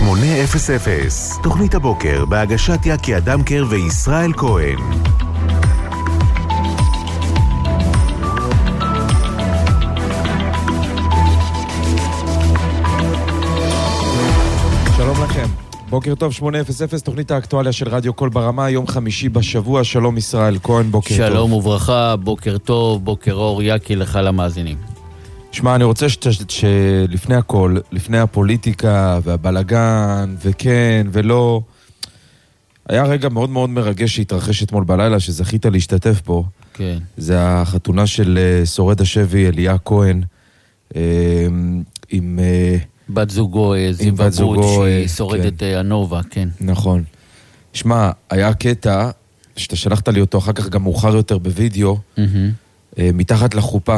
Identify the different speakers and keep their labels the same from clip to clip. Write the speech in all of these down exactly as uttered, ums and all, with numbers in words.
Speaker 1: שמונה אפס אפס, תוכנית הבוקר בהגשת יקי אדמקר וישראל כהן.
Speaker 2: שלום לכם, בוקר טוב, שמונה אפס אפס, תוכנית האקטואליה של רדיו קול ברמה, יום חמישי בשבוע. שלום ישראל כהן, בוקר
Speaker 3: שלום
Speaker 2: טוב.
Speaker 3: שלום וברכה, בוקר טוב, בוקר אור, יקי לך למאזינים.
Speaker 2: שמע, אני רוצה שלפני הכל, לפני הפוליטיקה והבלגן וכן ולא, היה רגע מאוד מאוד מרגש שהתרחש אתמול בלילה, שזכית להשתתף פה.
Speaker 3: כן.
Speaker 2: זה החתונה של שורד השבי אליה כהן, עם
Speaker 3: בת זוגו זיווה בוט, שהיא שורדת הנובה, כן. נכון.
Speaker 2: שמע, היה קטע שאתה שלחת לי אותו אחר כך גם מאוחר יותר בווידאו, מתחת לחופה.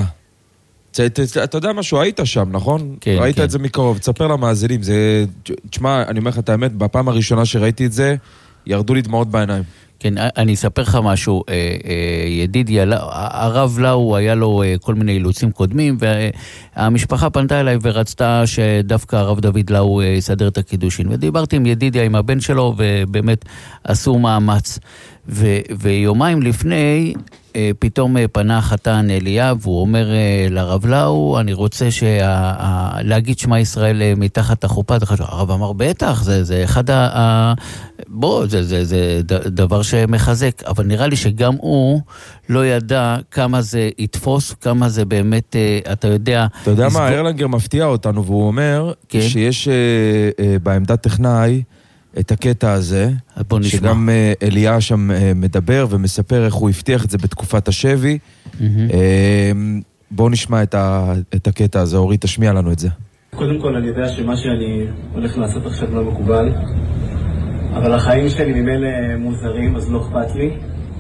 Speaker 2: אתה יודע משהו, היית שם, נכון?
Speaker 3: כן,
Speaker 2: ראית
Speaker 3: כן.
Speaker 2: את זה מקרוב, תספר למאזינים. זה, תשמע, אני אומר לך את האמת, בפעם הראשונה שראיתי את זה, ירדו לי דמעות בעיניים.
Speaker 3: כן, אני אספר לך משהו, ידידי, הרב לאו היה לו כל מיני אילוצים קודמים, והמשפחה פנתה אליי ורצתה שדווקא הרב דוד לאו יסדר את הקידושין, ודיברתי עם ידידי, עם הבן שלו, ובאמת עשו מאמץ. ו- ויומיים לפני, פתאום פנה החתן אליה, והוא אומר לרב לאו, אני רוצה שה- להגיד שמה ישראל מתחת החופה. הרב אמר, בטח, זה, זה אחד ה... ה- בוא, זה, זה, זה דבר שמחזק, אבל נראה לי שגם הוא לא ידע כמה זה יתפוס, כמה זה באמת, אתה יודע...
Speaker 2: אתה יודע מה, ארלנגר מפתיע אותנו, והוא אומר כן? שיש uh, uh, בעמדת טכנאי את הקטע הזה, שגם uh, אליה שם uh, מדבר ומספר איך הוא הבטיח את זה בתקופת השבי. Mm-hmm. Uh, בואו נשמע את, ה, את הקטע הזה, אורי, תשמיע לנו את זה.
Speaker 4: קודם כל אני יודע שמה שאני הולך לעשות עכשיו לא מקובל, אבל החיים שלי ממילא מוזרים, אז לא אכפת לי.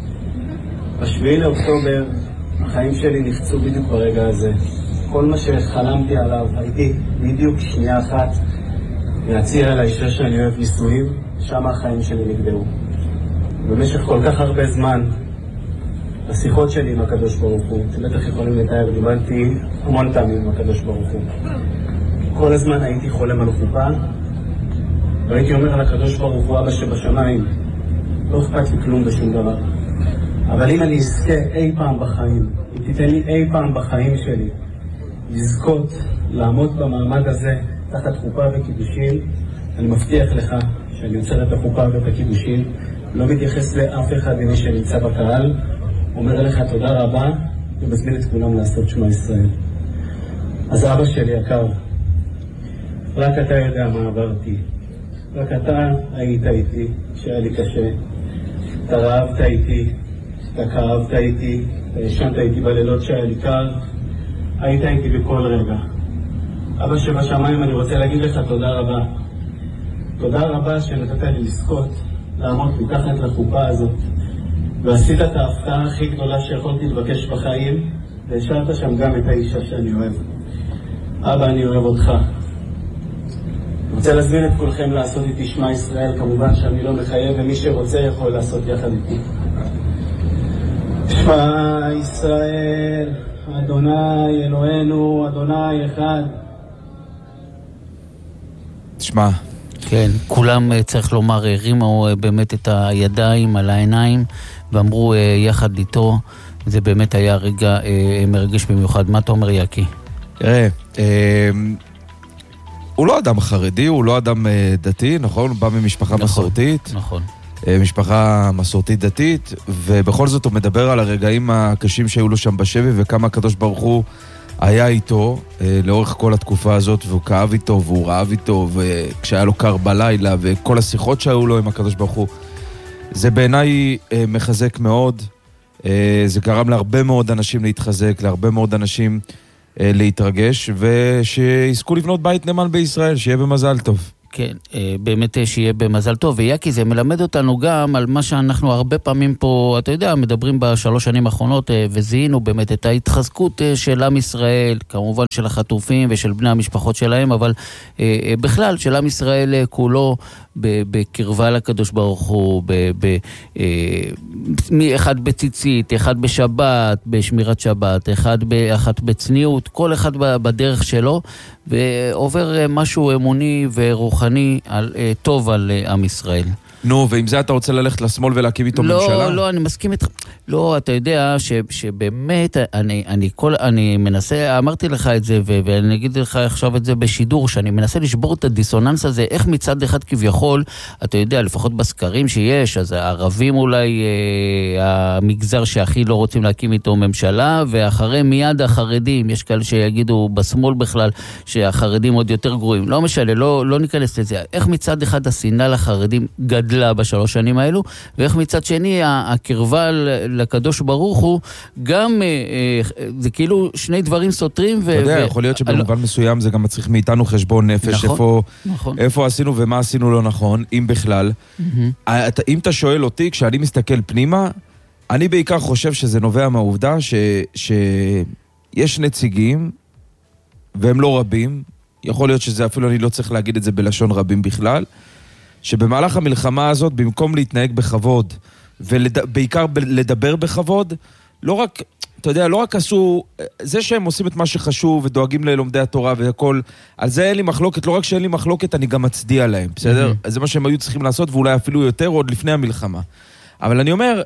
Speaker 4: בשביעי לאוקטובר החיים שלי נפצו בדיוק ברגע הזה. כל מה שחלמתי עליו, הייתי בדיוק שנייה אחת להציע על האישה שאני אוהב נישואים, שם החיים שלי נגדעו. במשך כל כך הרבה זמן, השיחות שלי עם הקדוש ברוך הוא, אתם בטח יכולים לתאר, דיברתי המון פעמים עם הקדוש ברוך הוא. כל הזמן הייתי חולם על חופה, והייתי אומר על הקדוש ברוך הוא, אבא שבשמיים, לא אכפת לי כלום בשום דבר. אבל אם אני אזכה אי פעם בחיים, אם תיתן לי אי פעם בחיים שלי, לזכות, לעמוד במעמד הזה, תחת חופה וקידושין, אני מבטיח לך שאני יוצר את החופה ואת הקידושין, לא מתייחס לאף אחד ממי שנמצא בקהל, אומר לך תודה רבה, ומזמין את כולם לעשות שמה ישראל. אז אבא שלי יקר, רק אתה יודע מה עברתי. רק אתה היית איתי כשהיה לי קשה. אתה רעבת איתי, אתה כאבת איתי, אתה ישנת איתי בלילות שהיה לי קר. היית איתי בכל רגע. אבא שבשמיים, אני רוצה להגיד לך תודה רבה. תודה רבה שנתת לי לזכות, לעמוד מתחת לחופה הזאת. ועשית את ההפתעה הכי גדולה שיכולתי לבקש בחיים, והשארת שם גם את האישה שאני אוהב. אבא, אני אוהב אותך. אני רוצה להזמין את כולכם לעשות איתי שמע ישראל, כמובן שאני לא מחייב, ומי שרוצה יכול לעשות יחד איתי. שמע ישראל, אדוני אלוהינו, אדוני אחד.
Speaker 2: שמע.
Speaker 3: כן, כולם צריך לומר, הרימו באמת את הידיים על העיניים, ואמרו יחד איתו, זה באמת היה רגע מרגש במיוחד. מה אתה אומר, יקי?
Speaker 2: תראה, הוא לא אדם חרדי, הוא לא אדם דתי, נכון? הוא בא ממשפחה
Speaker 3: נכון,
Speaker 2: מסורתית.
Speaker 3: נכון.
Speaker 2: משפחה מסורתית דתית, ובכל זאת הוא מדבר על הרגעים הקשים שהיו לו שם בשבי, וכמה הקדוש ברוך הוא היה איתו לאורך כל התקופה הזאת, והוא כאב איתו, והוא רעב איתו, וכשהיה לו קר בלילה, וכל השיחות שהיו לו עם הקדוש ברוך הוא. זה בעיניי מחזק מאוד, זה גרם להרבה מאוד אנשים להתחזק, להרבה מאוד אנשים להתרגש, ושיזכו לבנות בית נאמן בישראל, שיהיה במזל טוב.
Speaker 3: כן, באמת שיהיה במזל טוב, ויקי זה מלמד אותנו גם על מה שאנחנו הרבה פעמים פה, אתה יודע, מדברים בשלוש שנים האחרונות, וזיהינו באמת את ההתחזקות של עם ישראל, כמובן של החטופים ושל בני המשפחות שלהם, אבל בכלל של עם ישראל כולו בקרבה לקדוש ברוך הוא, אחד בציצית, אחד בשבת, בשמירת שבת, אחד באחת בצניעות, כל אחד בדרך שלו, ועובר משהו אמוני ורוחני, רוחני על, טוב על עם ישראל.
Speaker 2: נו, ועם זה אתה רוצה ללכת לשמאל ולהקים איתו
Speaker 3: לא,
Speaker 2: ממשלה?
Speaker 3: לא, לא, אני מסכים איתך. לא, אתה יודע ש, שבאמת, אני, אני, כל, אני מנסה, אמרתי לך את זה, ו, ואני אגיד לך עכשיו את זה בשידור, שאני מנסה לשבור את הדיסוננס הזה, איך מצד אחד כביכול, אתה יודע, לפחות בסקרים שיש, אז הערבים אולי, אה, המגזר שהכי לא רוצים להקים איתו ממשלה, ואחרי מיד החרדים, יש כאלה שיגידו בשמאל בכלל, שהחרדים עוד יותר גרועים. לא משנה, לא, לא ניכנס לזה. איך מצד אחד השנאה לחרדים גדלה, בשלוש שנים האלו, ואיך מצד שני הקרבה לקדוש ברוך הוא גם, זה כאילו שני דברים סותרים.
Speaker 2: אתה יודע, יכול להיות שבמובן מסוים זה גם מצריך מאיתנו חשבון נפש, איפה עשינו ומה עשינו לא נכון, אם בכלל. אם אתה שואל אותי, כשאני מסתכל פנימה, אני בעיקר חושב שזה נובע מהעובדה שיש נציגים, והם לא רבים, יכול להיות שזה אפילו אני לא צריך להגיד את זה בלשון רבים בכלל, שבמהלך המלחמה הזאת, במקום להתנהג בכבוד, ובעיקר לדבר בכבוד, לא רק, אתה יודע, לא רק עשו, זה שהם עושים את מה שחשוב, ודואגים ללומדי התורה והכל, על זה אין לי מחלוקת, לא רק שאין לי מחלוקת, אני גם מצדיע להם, בסדר? Mm-hmm. זה מה שהם היו צריכים לעשות, ואולי אפילו יותר עוד לפני המלחמה. אבל אני אומר,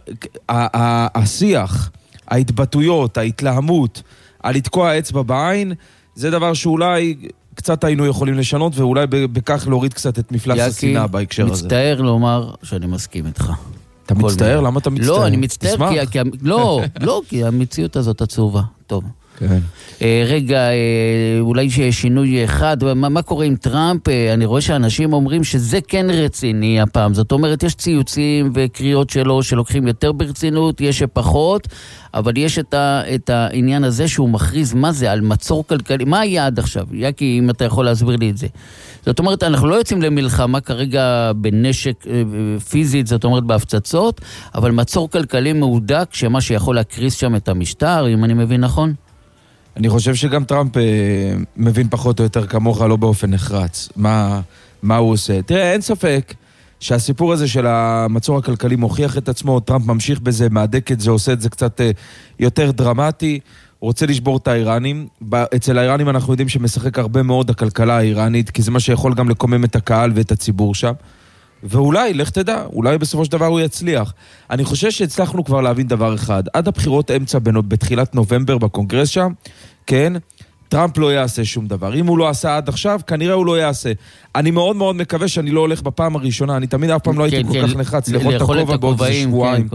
Speaker 2: השיח, ההתבטאויות, ההתלהמות, על לתקוע אצבע בעין, זה דבר שאולי קצת היינו יכולים לשנות, ואולי בכך להוריד קצת את מפלס השנאה בהקשר הזה.
Speaker 3: מצטער לומר שאני מסכים איתך.
Speaker 2: אתה מצטער? למה אתה מצטער?
Speaker 3: לא, אני מצטער כי... לא, לא, כי המציאות הזאת עצובה. טוב.
Speaker 2: כן.
Speaker 3: רגע, אולי שיש שינוי אחד, מה, מה קורה עם טראמפ? אני רואה שאנשים אומרים שזה כן רציני הפעם, זאת אומרת, יש ציוצים וקריאות שלו שלוקחים יותר ברצינות, יש שפחות, אבל יש את, ה, את העניין הזה שהוא מכריז מה זה, על מצור כלכלי, מה היה עד עכשיו? יקי, אם אתה יכול להסביר לי את זה. זאת אומרת, אנחנו לא יוצאים למלחמה כרגע בנשק פיזית, זאת אומרת בהפצצות, אבל מצור כלכלי מהודק, שמה שיכול להקריס שם את המשטר, אם אני מבין נכון?
Speaker 2: אני חושב שגם טראמפ אה, מבין פחות או יותר כמוך, לא באופן נחרץ. מה, מה הוא עושה? תראה, אין ספק שהסיפור הזה של המצור הכלכלי מוכיח את עצמו, טראמפ ממשיך בזה, מעדק את זה, עושה את זה קצת אה, יותר דרמטי, הוא רוצה לשבור את האיראנים. אצל האיראנים אנחנו יודעים שמשחק הרבה מאוד הכלכלה האיראנית, כי זה מה שיכול גם לקומם את הקהל ואת הציבור שם. ואולי, לך תדע, אולי בסופו של דבר הוא יצליח. אני חושב שהצלחנו כבר להבין דבר אחד. עד הבחירות אמצע בתחילת נובמבר בקונגרס שם, כן, טראמפ לא יעשה שום דבר. אם הוא לא עשה עד עכשיו, כנראה הוא לא יעשה. אני מאוד מאוד מקווה שאני לא הולך בפעם הראשונה. אני תמיד אף פעם לא הייתי כל כך נחץ לאכול את הכובע בעוד איזה שבועיים.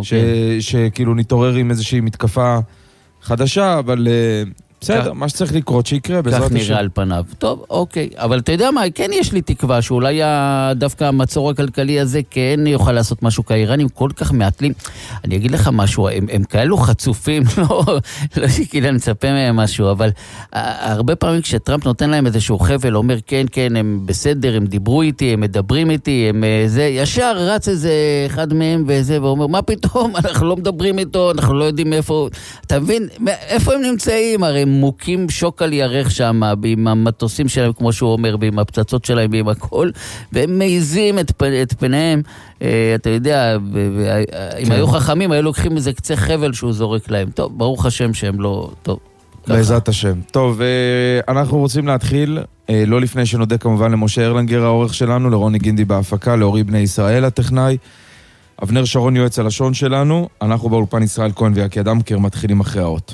Speaker 2: שכאילו נתעורר עם איזושהי מתקפה חדשה, אבל... בסדר, מה שצריך לקרות שיקרה בעזרת השם.
Speaker 3: כך נראה על פניו. טוב, אוקיי. אבל אתה יודע מה, כן יש לי תקווה שאולי דווקא המצור הכלכלי הזה כן יוכל לעשות משהו, כי האיראנים כל כך מעטלים. אני אגיד לך משהו, הם, הם כאלו חצופים, לא, לא שכאילו נצפה מהם משהו, אבל הרבה פעמים כשטראמפ נותן להם איזשהו חבל, אומר כן, כן, הם בסדר, הם דיברו איתי, הם מדברים איתי, הם זה, ישר רץ איזה אחד מהם וזה, ואומר, מה פתאום, אנחנו לא מדברים איתו, אנחנו לא יודעים איפה, אתה מבין, איפה הם נמצאים? הרי מוקים שוק על ירך שם, עם המטוסים שלהם, כמו שהוא אומר, ועם הפצצות שלהם, ועם הכל, והם מעיזים את, את פניהם, אה, אתה יודע, אם היו חכמים, היו לוקחים איזה קצה חבל שהוא זורק להם. טוב, ברוך השם שהם לא... טוב.
Speaker 2: בעזרת השם. טוב, אנחנו רוצים להתחיל, לא לפני שנודה כמובן למשה ארלנגר, העורך שלנו, לרוני גינדי בהפקה, לאורי בני ישראל, הטכנאי, אבנר שרון יועץ הלשון שלנו, אנחנו באולפן ישראל כהן ויקי אדמקר, מתחילים אחרי האות.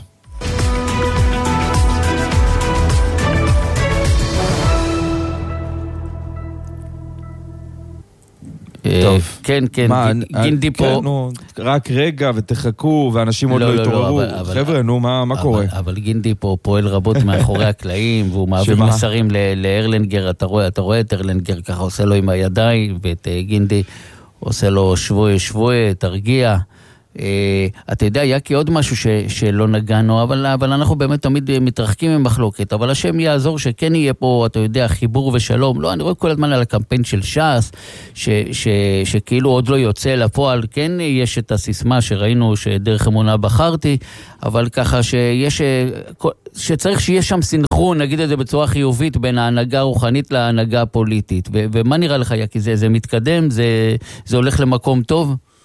Speaker 3: טוב. כן, כן, גינדי פה...
Speaker 2: רק רגע ותחכו, ואנשים עוד לא יתעוררו. חבר'ה, נו, מה קורה?
Speaker 3: אבל גינדי פה פועל רבות מאחורי הקלעים, והוא מעביר מסרים לארלנגר, אתה רואה את ארלנגר ככה, עושה לו עם הידיים, ואת גינדי עושה לו שבוי, שבוי, תרגיע. אתה יודע, יקי עוד משהו ש, שלא נגענו, אבל, אבל אנחנו באמת תמיד מתרחקים ממחלוקת, אבל השם יעזור שכן יהיה פה, אתה יודע, חיבור ושלום. לא, אני רואה כל הזמן על הקמפיין של ש"ס, ש, ש, שכאילו עוד לא יוצא לפועל, כן יש את הסיסמה שראינו שדרך אמונה בחרתי, אבל ככה שיש, שצריך שיהיה שם סינכרון, נגיד את זה בצורה חיובית, בין ההנהגה הרוחנית להנהגה הפוליטית. ו, ומה נראה לך, יקי? זה, זה מתקדם? זה, זה הולך למקום טוב?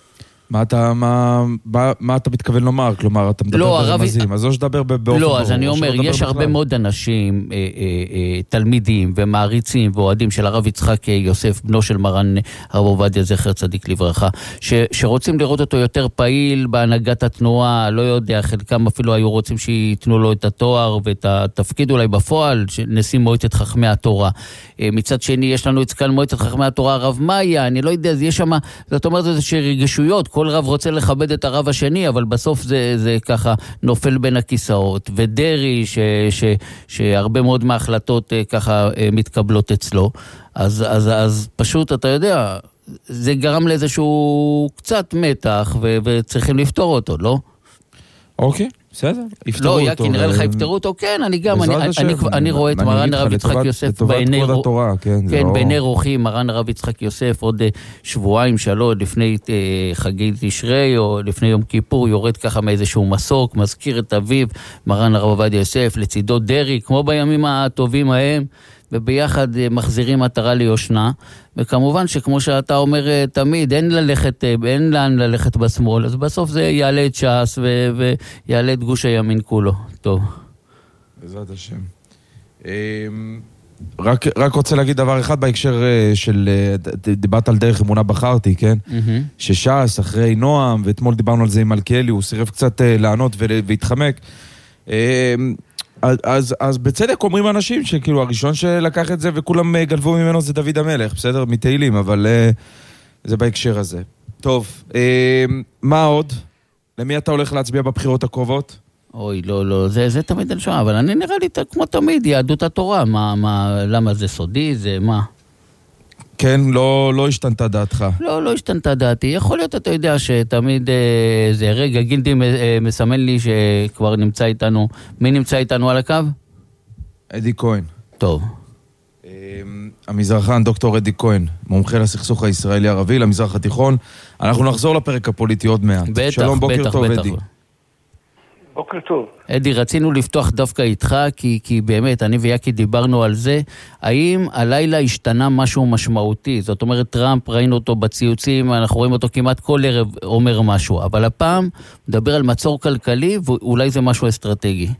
Speaker 2: מה אתה, מה, מה, מה אתה מתכוון לומר? כלומר, אתה מדבר
Speaker 3: לא,
Speaker 2: ברמזים, אז או שדבר באופן ברור.
Speaker 3: לא, אז אני אומר, יש הרבה מאוד אנשים, תלמידים ומעריצים ואוהדים של הרב יצחק יוסף, בנו של מרן הרב עובדיה זכר צדיק לברכה, שרוצים לראות אותו יותר פעיל בהנהגת התנועה, לא יודע, חלקם אפילו היו רוצים שיתנו לו את התואר ואת התפקיד אולי בפועל, נשיא מועצת חכמי התורה. מצד שני, יש לנו את סגן מועצת חכמי התורה, הרב מאיה, אני לא יודע, יש שם, זאת אומרת, זה שרגשויות, כל רב רוצה לכבד את הרב השני, אבל בסוף זה, זה ככה נופל בין הכיסאות, ודרי, ש, ש, שהרבה מאוד מההחלטות ככה מתקבלות אצלו, אז, אז, אז פשוט, אתה יודע, זה גרם לאיזשהו קצת מתח, ו, וצריכים לפתור אותו, לא?
Speaker 2: אוקיי. בסדר, יפתרו אותו.
Speaker 3: לא, יקי, נראה לך יפתרו אותו, כן, אני גם, אני רואה את מרן הרב יצחק יוסף בעיני רוחי, מרן הרב יצחק יוסף עוד שבועיים, שלוש, לפני חגי תשרי, או לפני יום כיפור, יורד ככה מאיזשהו מסוק, מזכיר את אביו, מרן הרב עובדיה יוסף, לצידו דרי, כמו בימים הטובים ההם, וביחד מחזירים מטרה ליושנה, וכמובן שכמו שאתה אומר תמיד, אין ללכת, אין לאן ללכת בשמאל, אז בסוף זה יעלה את ש"ס ו- ויעלה את גוש הימין כולו. טוב.
Speaker 2: בעזרת השם. רק, רק רוצה להגיד דבר אחד בהקשר של, דיברת על דרך אמונה בחרתי, כן? Mm-hmm. שש"ס אחרי נועם, ואתמול דיברנו על זה עם מלכיאלי, הוא סירב קצת לענות והתחמק. אז, אז בצדק אומרים אנשים שכאילו הראשון שלקח את זה וכולם גנבו ממנו זה דוד המלך, בסדר? מתהילים, אבל uh, זה בהקשר הזה. טוב, uh, מה עוד? למי אתה הולך להצביע בבחירות הקרובות?
Speaker 3: אוי, לא, לא, זה, זה תמיד אני שומע, אבל אני נראה לי כמו תמיד, יהדות התורה, מה, מה, למה זה סודי, זה מה?
Speaker 2: כן, לא, לא השתנתה דעתך.
Speaker 3: לא, לא השתנתה דעתי. יכול להיות, אתה יודע, שתמיד אה, זה רגע, גילדי אה, מסמן לי שכבר נמצא איתנו. מי נמצא איתנו על הקו?
Speaker 2: אדי כהן.
Speaker 3: טוב.
Speaker 2: אה, המזרחן, דוקטור אדי כהן, מומחה לסכסוך הישראלי-ערבי, למזרח התיכון. אנחנו נחזור לפרק הפוליטי עוד מעט.
Speaker 3: בטח,
Speaker 2: שלום, בוקר
Speaker 3: בטח,
Speaker 2: טוב,
Speaker 3: בטח.
Speaker 2: אדי.
Speaker 5: בוקר טוב.
Speaker 3: אדי, רצינו לפתוח דווקא איתך, כי, כי באמת, אני ויקי דיברנו על זה. האם הלילה השתנה משהו משמעותי? זאת אומרת, טראמפ, ראינו אותו בציוצים, אנחנו רואים אותו כמעט כל ערב אומר משהו, אבל הפעם מדבר על מצור כלכלי, ואולי זה משהו אסטרטגי.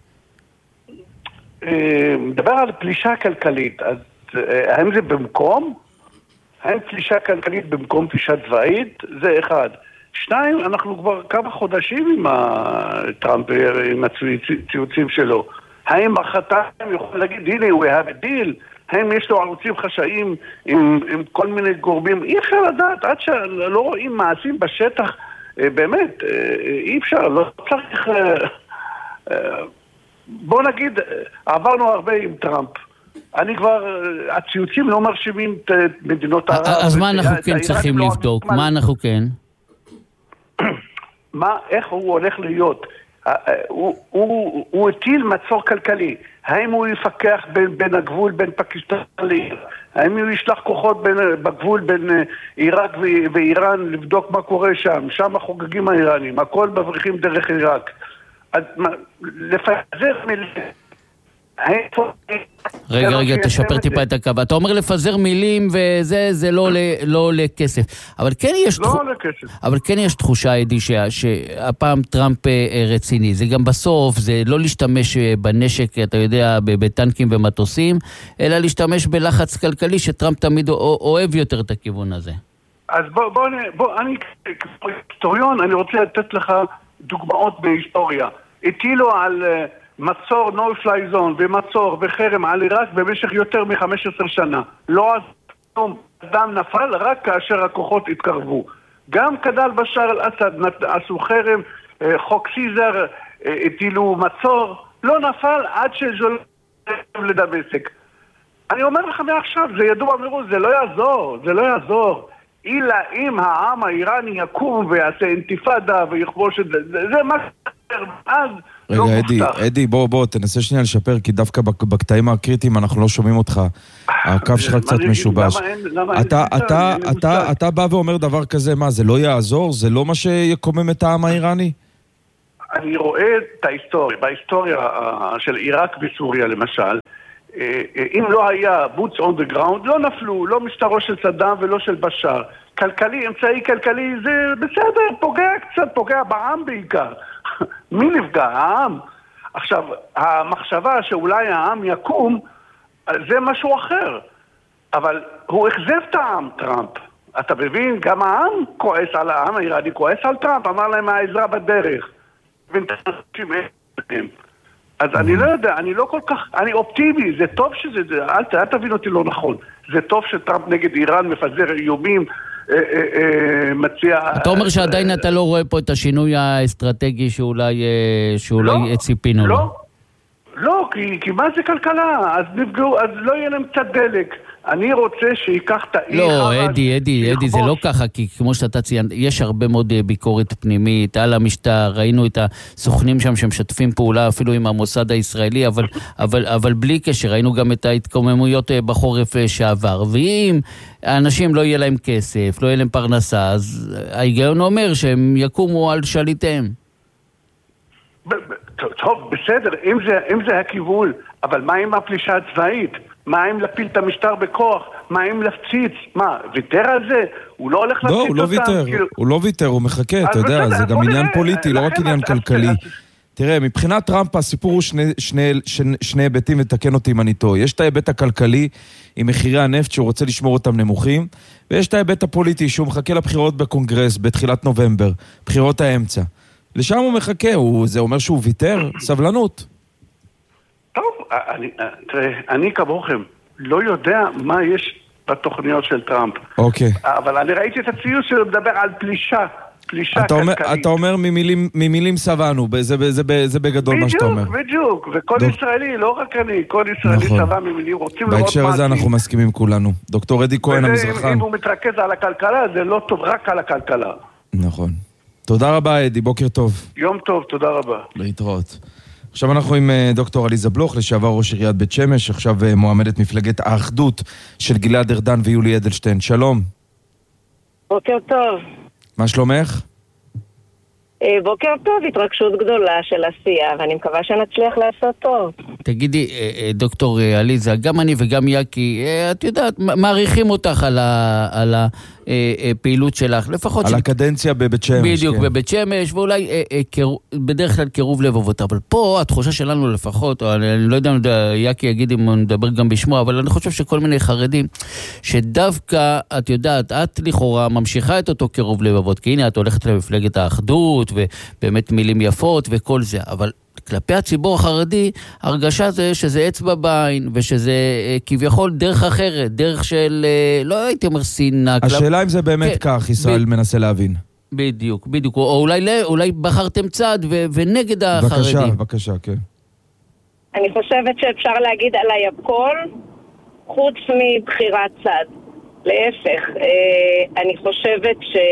Speaker 5: מדבר על פלישה כלכלית, אז האם זה במקום? האם פלישה כלכלית במקום פלישה צבאית? זה אחד. שניים, אנחנו כבר כמה חודשים עם הטראמפ, עם הציוצים שלו. האם החתם יכול להגיד, הנה, we have a deal? האם יש לו ערוצים חשאיים עם, עם כל מיני גורמים? אי אפשר לדעת, עד שלא רואים מעשים בשטח, באמת, אי אפשר, לא צריך... בוא נגיד, עברנו הרבה עם טראמפ. אני כבר, הציוצים לא מרשימים את מדינות הערב.
Speaker 3: אז מה אנחנו כן צריכים לבדוק? מה אנחנו כן?
Speaker 5: מה, איך הוא הולך להיות? הוא, הוא, הוא הטיל מצור כלכלי. האם הוא יפקח בין, בין הגבול בין פקיסטן לאיראן? האם הוא ישלח כוחות בין, בגבול בין עיראק ואיראן לבדוק מה קורה שם? שם החוגגים האיראנים, הכל מבריחים דרך עיראק. לפזר מילים.
Speaker 3: רגע, רגע, תשפר טיפה את הקו. אתה אומר לפזר מילים וזה, זה לא עולה כסף. אבל כן יש
Speaker 5: לא עולה כסף.
Speaker 3: אבל כן יש תחושה, אדי, שהפעם טראמפ רציני. זה גם בסוף, זה לא להשתמש בנשק, אתה יודע, בטנקים ומטוסים, אלא להשתמש בלחץ כלכלי שטראמפ תמיד אוהב יותר את הכיוון הזה.
Speaker 5: אז בוא, בוא, בוא, אני כהיסטוריון, אני רוצה לתת לך דוגמאות בהיסטוריה. הטילו על מצור no fly zone ומצור וחרם על עיראק במשך יותר מ-חמש עשרה שנה. לא אדם נפל רק כאשר הכוחות התקרבו. גם כדל בשאר אל-אסד עשו חרם, חוק סיזר הטילו מצור, לא נפל עד שזול לדמשק. אני אומר לך מעכשיו, זה ידוע מראש, זה לא יעזור, זה לא יעזור. אלא אם העם האיראני יקום ויעשה אינתיפאדה ויכבוש את זה, זה מה שאומר, אז לא
Speaker 2: רגע,
Speaker 5: מובטח.
Speaker 2: אדי, אדי, בוא, בוא, תנסה שנייה לשפר, כי דווקא בקטעים הקריטיים אנחנו לא שומעים אותך. הקו שלך קצת משובש. אתה, אתה, אתה, אתה בא ואומר דבר כזה, מה, זה לא יעזור? זה לא מה שיקומם את העם האיראני?
Speaker 5: אני רואה את ההיסטוריה, בהיסטוריה של עיראק וסוריה למשל, אם לא היה boots on the ground, לא נפלו, לא משטרו של סדאם ולא של בשאר. כלכלי, אמצעי כלכלי, זה בסדר, פוגע קצת, פוגע בעם בעיקר. מי נפגע? העם. עכשיו, המחשבה שאולי העם יקום, זה משהו אחר. אבל הוא אכזב את העם, טראמפ. אתה מבין? גם העם כועס על העם, האיראני כועס על טראמפ, אמר להם העזרה בדרך. אז אני לא יודע, אני לא כל כך, אני אופטימי, זה טוב שזה, זה, אל, אל תבין אותי לא נכון. זה טוב שטראמפ נגד איראן מפזר איומים, אה, אה, אה, מציע...
Speaker 3: אתה אומר שעדיין אתה לא רואה פה את השינוי האסטרטגי שאולי, שאולי ציפינו לו.
Speaker 5: לא, לא, כי, כי מה זה כלכלה? אז נפגעו, אז לא יהיה להם קצת דלק. אני רוצה שיקח את האי...
Speaker 3: לא, אדי, אדי, אדי, זה לא ככה, כי כמו שאתה ציינת, יש הרבה מאוד ביקורת פנימית על המשטר, ראינו את הסוכנים שם שמשתפים פעולה אפילו עם המוסד הישראלי, אבל, אבל, אבל בלי קשר, ראינו גם את ההתקוממויות בחורף שעבר, ואם האנשים לא יהיה להם כסף, לא יהיה להם פרנסה, אז ההיגיון אומר שהם יקומו על שליטיהם.
Speaker 5: טוב, בסדר, אם זה, אם זה הכיוול, אבל מה עם הפלישה הצבאית? מה אם להפיל את המשטר בכוח? מה אם להפציץ? מה, ויתר על זה? הוא לא הולך להפציץ אותם?
Speaker 2: לא, הוא לא ויתר, הוא לא ויתר, הוא מחכה, אתה יודע, זה גם עניין פוליטי, לא רק עניין כלכלי. תראה, מבחינת טראמפ הסיפור הוא שני היבטים, ותקן אותי אם אני טועה. יש את ההיבט הכלכלי עם מחירי הנפט שהוא רוצה לשמור אותם נמוכים, ויש את ההיבט הפוליטי שהוא מחכה לבחירות בקונגרס בתחילת נובמבר, בחירות האמצע. לשם הוא מחכה, זה אומר שהוא ויתר, סבלנות.
Speaker 5: טוב, אני, תראה, אני כמוכם לא יודע מה יש בתוכניות של טראמפ.
Speaker 2: אוקיי.
Speaker 5: אבל אני ראיתי את הציוץ שלו מדבר על פלישה, פלישה
Speaker 2: אתה אומר,
Speaker 5: כלכלית.
Speaker 2: אתה אומר ממילים, ממילים סבנו, זה, זה, זה, זה בגדול
Speaker 5: בדיוק,
Speaker 2: מה שאתה אומר.
Speaker 5: בדיוק, בדיוק, וכל דוק... ישראלי, לא רק אני, כל ישראלי נכון. סבא ממילים, רוצים לראות מה...
Speaker 2: בהקשר הזה אנחנו מסכימים כולנו. דוקטור אדי כהן המזרחן.
Speaker 5: אם הוא מתרכז על הכלכלה, זה לא טוב רק על הכלכלה.
Speaker 2: נכון. תודה רבה, אדי, בוקר טוב.
Speaker 5: יום טוב, תודה רבה.
Speaker 2: להתראות. עכשיו אנחנו עם דוקטור עליזה בלוך, לשעבר ראש עיריית בית שמש, עכשיו מועמדת מפלגת האחדות של גלעד ארדן ויולי אדלשטיין. שלום.
Speaker 6: בוקר טוב.
Speaker 2: מה שלומך?
Speaker 6: בוקר טוב, התרגשות גדולה של עשייה, ואני מקווה שנצליח לעשות טוב.
Speaker 3: תגידי, דוקטור עליזה, גם אני וגם יקי, את יודעת, מעריכים אותך על ה... על ה... פעילות שלך, לפחות...
Speaker 2: על הקדנציה בבית שמש.
Speaker 3: בדיוק, בבית שמש, ואולי בדרך כלל קירוב לבבות. אבל פה התחושה שלנו לפחות, אני לא יודע, יקי יגיד אם הוא מדבר גם בשמו, אבל אני חושב שכל מיני חרדים, שדווקא, את יודעת, את לכאורה ממשיכה את אותו קירוב לבבות, כי הנה את הולכת למפלגת האחדות, ובאמת מילים יפות וכל זה, אבל... כלפי הציבור החרדי, הרגשה זה שזה אצבע בעין, ושזה כביכול דרך אחרת, דרך של, לא הייתי אומר סינק.
Speaker 2: השאלה אם זה באמת כך, ישראל מנסה להבין.
Speaker 3: בדיוק, בדיוק. או אולי בחרתם צד ונגד החרדים.
Speaker 2: בבקשה, בבקשה, כן.
Speaker 6: אני חושבת שאפשר להגיד עליי הכל, חוץ מבחירת צד. להפך, אני חושבת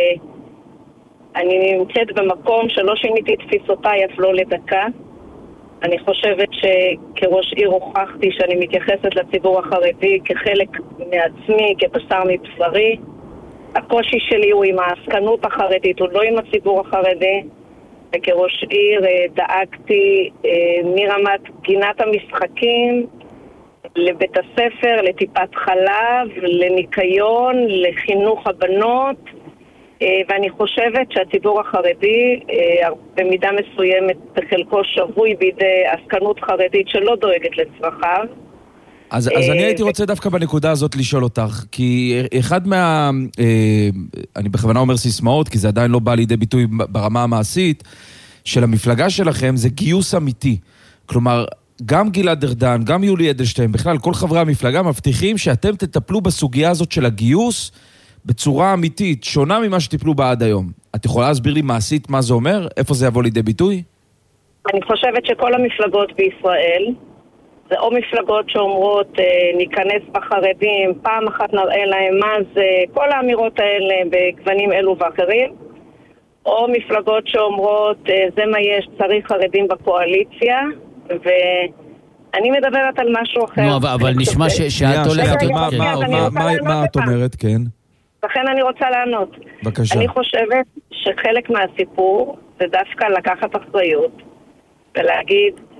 Speaker 6: שאני נמצאת במקום שלא שיניתי את תפיסותיי אף לא לדקה. אני חושבת שכראש עיר הוכחתי שאני מתייחסת לציבור החרדי כחלק מעצמי, כבשר מבשרי. הקושי שלי הוא עם העסקנות החרדית, הוא לא עם הציבור החרדי. וכראש עיר דאגתי מרמת גינת המשחקים לבית הספר, לטיפת חלב, לניקיון, לחינוך הבנות. ואני חושבת שהציבור החרדי במידה מסוימת בחלקו שבוי בידי עסקנות חרדית שלא דואגת לצרכיו.
Speaker 2: אז, אז אני הייתי רוצה דווקא בנקודה הזאת לשאול אותך, כי אחד מה... אני בכוונה אומר סיסמאות, כי זה עדיין לא בא לידי ביטוי ברמה המעשית, של המפלגה שלכם זה גיוס אמיתי. כלומר, גם גלעד ארדן, גם יולי אדלשטיין, בכלל כל חברי המפלגה מבטיחים שאתם תטפלו בסוגיה הזאת של הגיוס, בצורה אמיתית, שונה ממה שטיפלו בה עד היום. את יכולה להסביר לי מעשית מה זה אומר? איפה זה יבוא לידי ביטוי?
Speaker 6: אני חושבת שכל המפלגות בישראל, זה או מפלגות שאומרות, ניכנס בחרדים, פעם אחת נראה להם מה זה, כל האמירות האלה בגוונים אלו ואחרים, או מפלגות שאומרות, זה מה יש, צריך חרדים בקואליציה, ואני מדברת על משהו אחר.
Speaker 3: נו, אבל נשמע שאת הולכת...
Speaker 2: מה את אומרת, כן?
Speaker 6: לכן אני רוצה לענות.
Speaker 2: בבקשה.
Speaker 6: אני חושבת שחלק מהסיפור זה דווקא לקחת אחריות ולהגיד,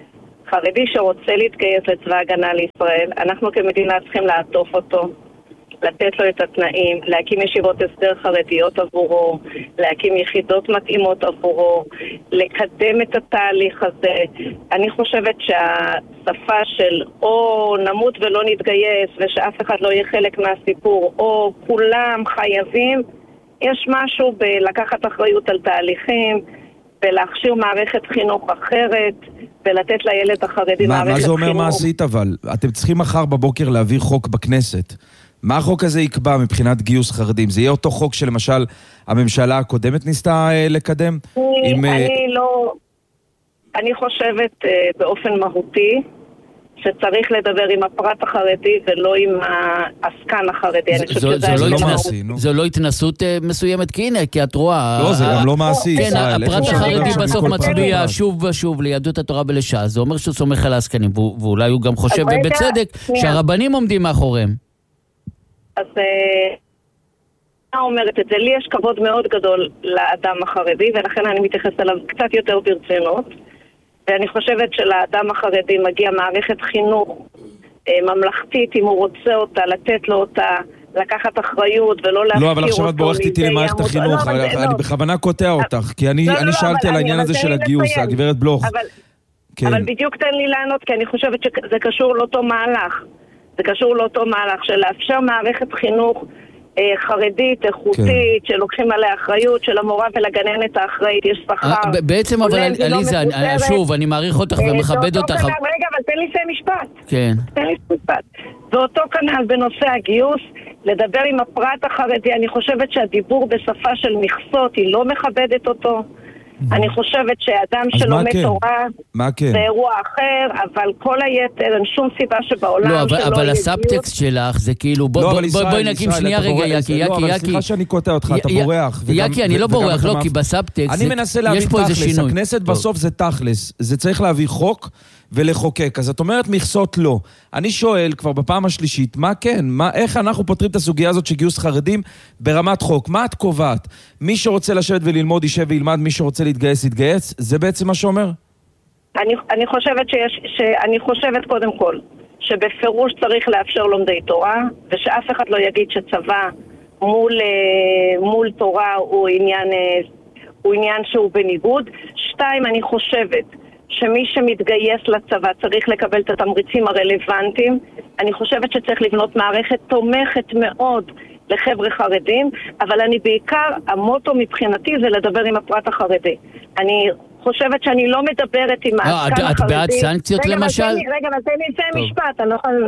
Speaker 6: חרדי שרוצה להתגייס לצבא הגנה לישראל, אנחנו כמדינה צריכים לעטוף אותו, לתת לו את התנאים, להקים ישיבות הסדר חרדיות עבורו, להקים יחידות מתאימות עבורו, לקדם את התהליך הזה. אני חושבת שהשפה של או נמות ולא נתגייס ושאף אחד לא יהיה חלק מהסיפור, או כולם חייבים, יש משהו בלקחת אחריות על תהליכים, בלהכשיר מערכת חינוך אחרת, ולתת לילד החרדי מערכת חינוך.
Speaker 2: מה זה אומר מה עשית אבל? אתם צריכים מחר בבוקר להעביר חוק בכנסת. מה החוק הזה יקבע מבחינת גיוס חרדים? זה יהיה אותו חוק שלמשל הממשלה הקודמת ניסתה אה, לקדם?
Speaker 6: אני,
Speaker 2: עם,
Speaker 6: אני
Speaker 2: אה...
Speaker 6: לא... אני חושבת אה, באופן מהותי שצריך לדבר עם הפרט החרדי ולא עם העסקן החרדי. אני חושבת שזה
Speaker 2: לא לא מעשי, נו.
Speaker 3: זו לא התנסות uh, מסוימת, כי הנה, כי את רואה...
Speaker 2: לא, זה גם לא מעשי,
Speaker 3: כן,
Speaker 2: ישראל.
Speaker 3: הפרט החרדי בסוף מצביע שוב ושוב ליהדות התורה ולש"ס. זה אומר שהוא סומך על העסקנים, ואולי הוא גם חושב ובצדק שהרבנים עומדים מאחוריהם.
Speaker 6: אז אני אומרת את זה, לי יש כבוד מאוד גדול לאדם החרדי, ולכן אני מתייחסת אליו קצת יותר ברצינות. ואני חושבת שלאדם החרדי מגיע מערכת חינוך ממלכתית, אם הוא רוצה אותה, לתת לו אותה, לקחת אחריות ולא להפקיר אותו.
Speaker 2: לא, אבל עכשיו את בורחת איתי למערכת החינוך, אני בכוונה קוטע אותך, כי אני שאלתי על העניין הזה של הגיוס, הגברת בלוך.
Speaker 6: אבל בדיוק תן לי לענות, כי אני חושבת שזה קשור לאותו מהלך. זה קשור לאותו מהלך של לאפשר מערכת חינוך חרדית, איכותית, שלוקחים עליה אחריות, של המורה ולגננת האחראית, יש שכר.
Speaker 3: בעצם, אבל עליזה, שוב, אני מעריך אותך ומכבד אותך.
Speaker 6: רגע, אבל תן לי סיים משפט.
Speaker 3: כן.
Speaker 6: תן לי משפט. ואותו כנ"ל בנושא הגיוס, לדבר עם הפרט החרדי, אני חושבת שהדיבור בשפה של מכסות היא לא מכבדת אותו. אני חושבת שאדם שלומד תורה זה אירוע אחר, אבל כל היתר אין שום סיבה שבעולם
Speaker 3: לא,
Speaker 6: שלא...
Speaker 3: אבל הסאבטקסט שלך זה כאילו... בואי נקים שנייה רגע, יקי, יקי, יקי.
Speaker 2: אבל סליחה שאני קוטע אותך, אתה בורח.
Speaker 3: יקי, אני לא בורח, לא, כי בסאבטקסט
Speaker 2: אני מנסה להביא תכלס, הכנסת בסוף זה תכלס. זה צריך להביא חוק ולחוקק. אז את אומרת מכסות לא. אני שואל כבר בפעם השלישית, מה כן? מה, איך אנחנו פותרים את הסוגיה הזאת שגיוס חרדים ברמת חוק? מה את קובעת? מי שרוצה לשבת וללמוד יישב וילמד, מי שרוצה להתגייס יתגייס? זה בעצם מה שאומר?
Speaker 6: אני, אני חושבת שיש, שאני חושבת קודם כל, שבפירוש צריך לאפשר לומדי תורה, ושאף אחד לא יגיד שצבא מול, מול תורה הוא עניין, הוא עניין שהוא בניגוד. שתיים, אני חושבת שמי שמתגייס לצבא צריך לקבל את התמריצים הרלוונטיים. אני חושבת שצריך לבנות מערכת תומכת מאוד לחבר'ה חרדים, אבל אני בעיקר, המוטו מבחינתי זה לדבר עם הפרט החרדי. אני חושבת שאני לא מדברת עם העסקן החרדי.
Speaker 3: את בעד סנקציות למשל?
Speaker 6: רגע, אבל תן לי לסיים משפט, אני לא יכולה...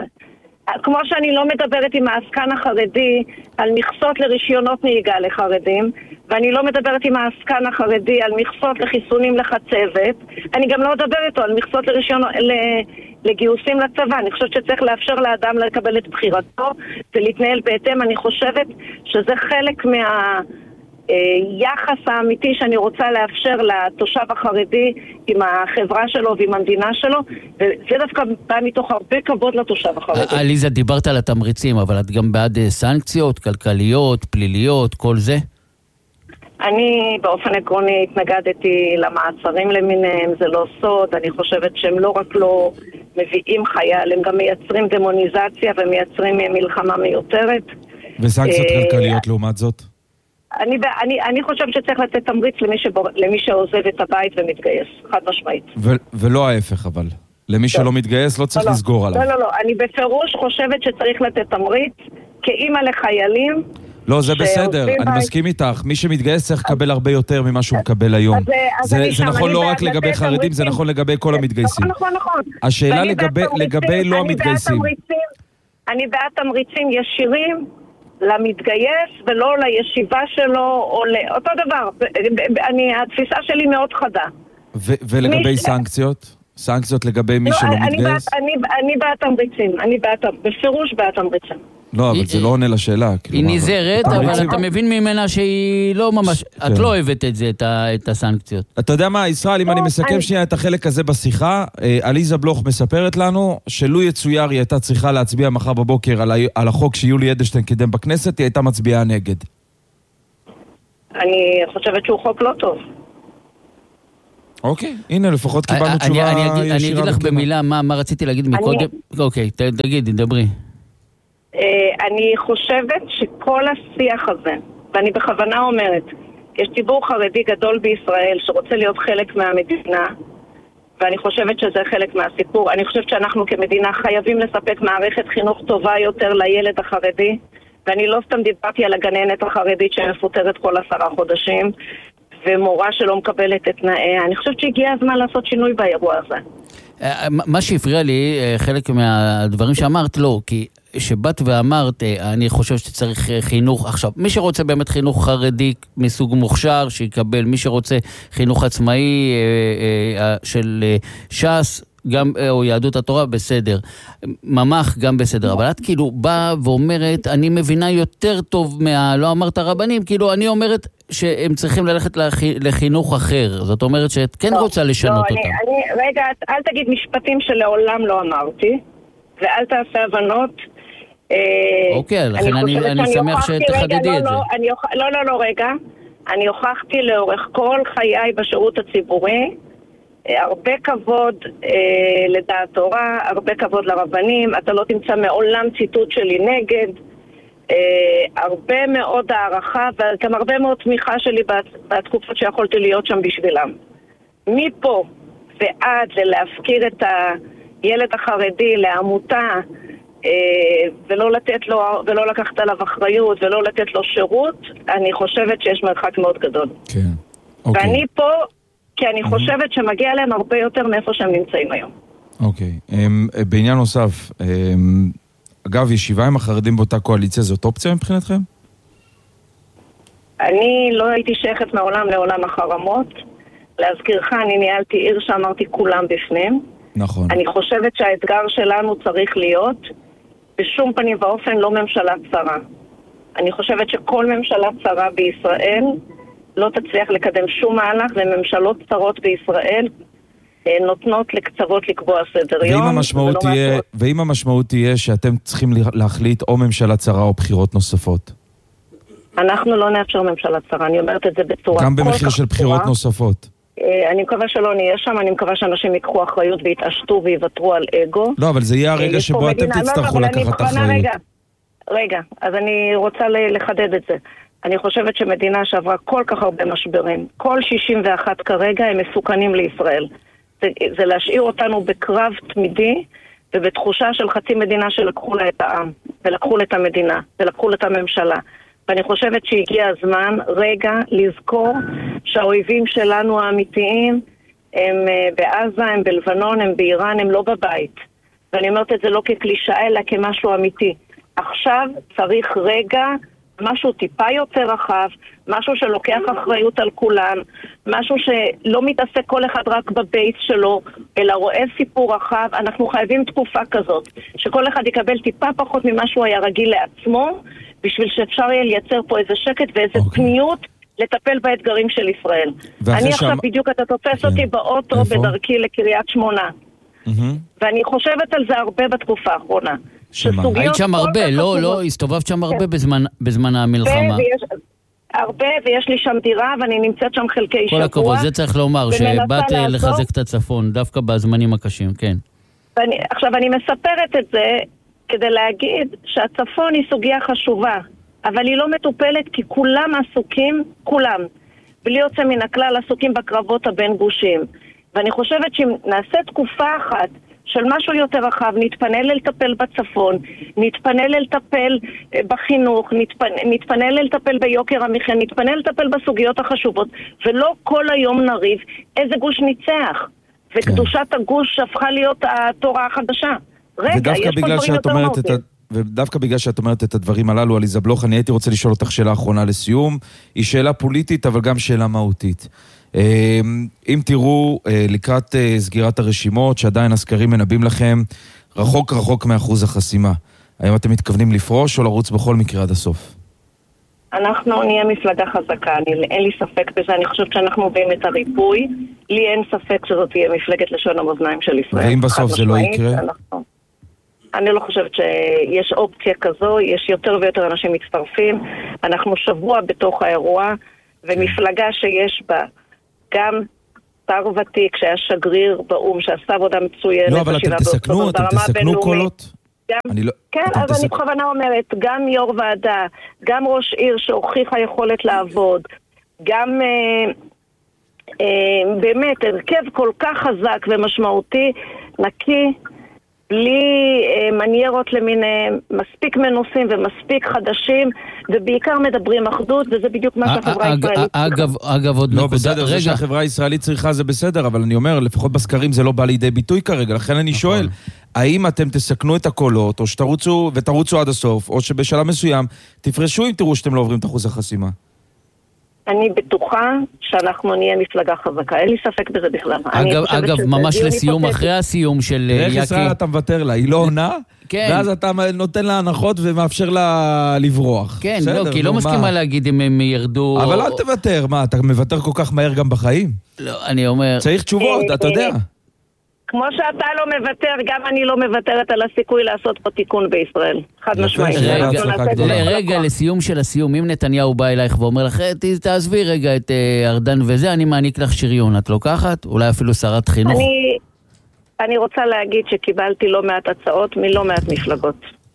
Speaker 6: כמו שאני לא מדברת עם העסקן החרדי על מכסות לרישיונות נהיגה לחרדים, ואני לא מדברת עם העסקן החרדי על מכסות לחיסונים לחצבת, אני גם לא מדברת איתו על מכסות לרישיונות, לגיוסים לצבא. אני חושבת שצריך לאפשר לאדם לקבל את בחירתו ולהתנהל בהתאם. אני חושבת שזה חלק מה... יחס האמיתי שאני רוצה לאפשר לתושב החרדי עם החברה שלו ועם המדינה שלו, וזה דווקא בא מתוך הרבה כבוד לתושב החרדי.
Speaker 3: עליזה, דיברת על התמריצים, אבל את גם בעד סנקציות, כלכליות, פליליות, כל זה?
Speaker 6: אני באופן עקרוני התנגדתי למעצרים למיניהם, זה לא סוד. אני חושבת שהם לא רק לא מביאים חייל, הם גם מייצרים דמוניזציה ומייצרים מלחמה מיותרת.
Speaker 2: וסנקציות כלכליות לעומת זאת?
Speaker 6: אני, אני, אני חושבת שצריך לתת תמריץ למי, שבור, למי שעוזב את הבית ומתגייס, חד משמעית.
Speaker 2: ו, ולא ההפך אבל. למי לא. שלא מתגייס לא צריך לא, לסגור
Speaker 6: לא,
Speaker 2: עליו.
Speaker 6: לא, לא, לא. אני בפירוש חושבת שצריך לתת תמריץ כאימא לחיילים.
Speaker 2: לא, זה בסדר, אני בית... מסכים איתך. מי שמתגייס צריך לקבל הרבה יותר ממה שהוא מקבל היום. אז, אז זה, זה נכון לא רק לגבי חרדים, תמריצים. זה נכון לגבי כל המתגייסים.
Speaker 6: נכון, נכון, נכון.
Speaker 2: השאלה לגבי, לגבי לא המתגייסים.
Speaker 6: אני בעד תמריצים ישירים למתגייס ולא לישיבה שלו או לאותו דבר. אני, התפיסה שלי מאוד חדה.
Speaker 2: ו- ולגבי ש... סנקציות? סנקציות לגבי מי לא, שלא אני מתגייס?
Speaker 6: אני, אני בעד תמריצים. אני בעד, בפירוש בעד תמריצים.
Speaker 2: לא, אבל זה לא עונה לשאלה.
Speaker 3: היא נזהרת, אבל אתה מבין ממנה שהיא לא ממש... את לא אוהבת את זה, את הסנקציות.
Speaker 2: אתה יודע מה, ישראל, אם אני מסכם שנייה את החלק הזה בשיחה, עליזה בלוך מספרת לנו שלו יצויר היא הייתה צריכה להצביע מחר בבוקר על החוק שיולי אדלשטיין קידם בכנסת, היא הייתה מצביעה נגד.
Speaker 6: אני חושבת שהוא חוק לא טוב.
Speaker 2: אוקיי, הנה, לפחות קיבלנו תשובה ישירה.
Speaker 3: אני אגיד לך במילה מה רציתי להגיד מקודם. אוקיי, תגידי, דברי.
Speaker 6: אני חושבת שכל השיח הזה, ואני בכוונה אומרת, יש ציבור חרדי גדול בישראל שרוצה להיות חלק מהמדינה, ואני חושבת שזה חלק מהסיפור. אני חושבת שאנחנו כמדינה חייבים לספק מערכת חינוך טובה יותר לילד החרדי, ואני לא סתם דיברתי על הגננת החרדית שמפוטרת כל עשרה חודשים, ומורה שלא מקבלת את תנאיה. אני חושבת שהגיע הזמן לעשות שינוי באירוע הזה.
Speaker 3: מה שהפריע לי, חלק מהדברים שאמרת, לא, כי שבאת ואמרת, אני חושב שצריך חינוך, עכשיו, מי שרוצה באמת חינוך חרדי מסוג מוכשר, שיקבל, מי שרוצה חינוך עצמאי של ש"ס, גם, או יהדות התורה, בסדר. ממח גם בסדר. אבל את כאילו באה ואומרת, אני מבינה יותר טוב מה, לא אמרת רבנים, כאילו אני אומרת שהם צריכים ללכת לחינוך אחר. זאת אומרת שאת כן לא, רוצה לשנות לא, אותם. אני,
Speaker 6: אני, רגע, אל תגיד משפטים שלעולם לא אמרתי, ואל תעשה הבנות.
Speaker 3: אוקיי, לכן אני, אני, אני שמח שתחדדי
Speaker 6: רגע,
Speaker 3: את
Speaker 6: לא,
Speaker 3: זה.
Speaker 6: לא, אני, לא, לא, לא, רגע. אני הוכחתי לאורך כל חיי בשירות הציבורי, הרבה כבוד אה, לדעת תורה, הרבה כבוד לרבנים, אתה לא תמצא מעולם ציטוט שלי נגד, אה, הרבה מאוד הערכה וגם הרבה מאוד תמיכה שלי בתקופות שיכולתי להיות שם בשבילם. מפה ועד להפקיר את הילד החרדי לעמותה, אה, ולא לתת לו, ולא לקחת עליו אחריות ולא לתת לו שירות, אני חושבת שיש מרחק מאוד גדול.
Speaker 2: כן. אוקיי.
Speaker 6: ואני פה כי אני חושבת שמגיע להם הרבה יותר מאיפה שהם נמצאים היום.
Speaker 2: אוקיי. בעניין נוסף, אגב, ישיבה עם החרדים באותה קואליציה, זאת אופציה מבחינתכם?
Speaker 6: אני לא הייתי שייכת מעולם לעולם החרמות. להזכירך, אני ניהלתי עיר שאמרתי כולם בפנים.
Speaker 2: נכון.
Speaker 6: אני חושבת שהאתגר שלנו צריך להיות בשום פנים ואופן לא ממשלה צרה. אני חושבת שכל ממשלה צרה בישראל לא תצליח לקדם שום מהלך, וממשלות צרות בישראל נותנות לקצוות לקבוע סדר יום.
Speaker 2: ואם המשמעות תהיה, ואם המשמעות תהיה שאתם צריכים להחליט או ממשלה צרה או בחירות נוספות?
Speaker 6: אנחנו לא נאפשר ממשלה צרה, אני אומרת את זה בצורה
Speaker 2: גם במחיר של בחירות נוספות.
Speaker 6: אני מקווה שלא נהיה שם, אני מקווה שאנשים ייקחו אחריות ויתעשתו ויוותרו על אגו.
Speaker 2: לא, אבל זה יהיה הרגע שבו אתם תצטרכו לקחת אחריות.
Speaker 6: רגע, אז אני רוצה לחדד את זה. אני חושבת שמדינה שעברה כל כך הרבה משברים, כל שישים ואחת כרגע הם מסוכנים לישראל. זה, זה להשאיר אותנו בקרב תמידי ובתחושה של חצי מדינה שלקחו לה את העם, ולקחו לה את המדינה, ולקחו לה את הממשלה. ואני חושבת שהגיע הזמן רגע לזכור שהאויבים שלנו האמיתיים הם בעזה, הם בלבנון, הם באיראן, הם לא בבית. ואני אומרת את זה לא כקלישאה אלא כמשהו אמיתי. עכשיו צריך רגע משהו טיפה יותר רחב, משהו שלוקח אחריות על כולם, משהו שלא מתעסק כל אחד רק בבייס שלו, אלא רואה סיפור רחב. אנחנו חייבים תקופה כזאת, שכל אחד יקבל טיפה פחות ממה שהוא היה רגיל לעצמו, בשביל שאפשר יהיה לייצר פה איזה שקט ואיזה okay. פניות לטפל באתגרים של ישראל. אני עכשיו שם... בדיוק, אתה תופס okay. אותי באוטו איפה? בדרכי לקריית שמונה. Mm-hmm. ואני חושבת על זה הרבה בתקופה האחרונה.
Speaker 3: היית שם הרבה, לא, לא, הסתובבת שם הרבה בזמן המלחמה.
Speaker 6: הרבה, ויש לי שם דירה, ואני נמצאת שם חלקי שבוע.
Speaker 3: כל הכבוד, זה צריך לומר, שבאת לחזק את הצפון, דווקא בזמנים הקשים, כן.
Speaker 6: עכשיו, אני מספרת את זה כדי להגיד שהצפון היא סוגיה חשובה, אבל היא לא מטופלת כי כולם עסוקים, כולם, בלי יוצא מן הכלל עסוקים בקרבות הבין גושים. ואני חושבת שאם נעשה תקופה אחת, של משהו יותר רחב, נתפנה לטפל בצפון, נתפנה לטפל בחינוך, נתפנה, נתפנה לטפל ביוקר המחיה, נתפנה לטפל בסוגיות החשובות, ולא כל היום נריב איזה גוש ניצח. וקדושת הגוש הפכה להיות התורה החדשה. רגע, יש פה דברים יותר מהותיים.
Speaker 2: ודווקא בגלל שאת אומרת את הדברים הללו, עליזה בלוך, אני הייתי רוצה לשאול אותך שאלה אחרונה לסיום. היא שאלה פוליטית, אבל גם שאלה מהותית. אם תראו לקראת סגירת הרשימות שעדיין הסקרים מנבאים לכם רחוק רחוק מאחוז החסימה, האם אתם מתכוונים לפרוש או לרוץ בכל מקרה עד הסוף?
Speaker 6: אנחנו נהיה מפלגה חזקה, אני, אין לי ספק בזה, אני חושבת שאנחנו מביאים את הריפוי, לי אין ספק שזאת תהיה מפלגת לשון המאזניים של ישראל.
Speaker 2: ואם בסוף זה לא יקרה?
Speaker 6: אנחנו, אני לא חושבת שיש אופציה כזו, יש יותר ויותר אנשים מצטרפים, אנחנו שבוע בתוך האירוע, ומפלגה שיש בה גם שר ותיק, שהיה שגריר באום, שעשה עבודה מצוינת.
Speaker 2: לא, אבל אתם תסכנו, אתם תסכנו קולות?
Speaker 6: גם,
Speaker 2: לא,
Speaker 6: כן, אז תסק... אני בכוונה אומרת, גם יו"ר ועדה, גם ראש עיר שהוכיחה יכולת לעבוד, גם אה, אה, באמת הרכב כל כך חזק ומשמעותי, נקי, בלי אה, מניירות למיניהם, מספיק מנוסים ומספיק חדשים, ובעיקר מדברים אחדות, וזה בדיוק מה שהחברה הישראלית צריכה.
Speaker 3: אגב, אגב, עוד נקודה.
Speaker 2: לא, בסדר, זה שהחברה הישראלית צריכה זה בסדר, אבל אני אומר, לפחות בסקרים זה לא בא לידי ביטוי כרגע, לכן אני שואל, האם אתם תסכנו את הקולות, או שתרוצו ותרוצו עד הסוף, או שבשלב מסוים תפרשו אם תראו שאתם לא עוברים את אחוז החסימה?
Speaker 6: אני בטוחה שאנחנו נהיה מפלגה חזקה, אין לי ספק בזה בכלל.
Speaker 3: אגב, אגב ממש לסיום, אחרי הסיום של יקי...
Speaker 2: איך ישראל אתה מוותר לה? היא לא עונה, ואז אתה נותן לה הנחות ומאפשר לה לברוח.
Speaker 3: כן, לא, כי לא מסכימה להגיד אם הם ירדו...
Speaker 2: אבל אל תוותר, מה, אתה מוותר כל כך מהר גם בחיים?
Speaker 3: לא, אני אומר...
Speaker 2: צריך תשובות, אתה יודע.
Speaker 6: כמו שאתה לא מוותר, גם אני לא מוותרת על הסיכוי לעשות פה תיקון בישראל. חד משמעית.
Speaker 3: רגע, לסיום של הסיום, אם נתניהו בא אלייך ואומר לך, תעזבי רגע את ארדן וזה, אני מעניק לך שריון, את לוקחת? אולי אפילו שרת חינוך?
Speaker 6: אני רוצה להגיד שקיבלתי לא מעט הצעות מלא מעט מפלגות.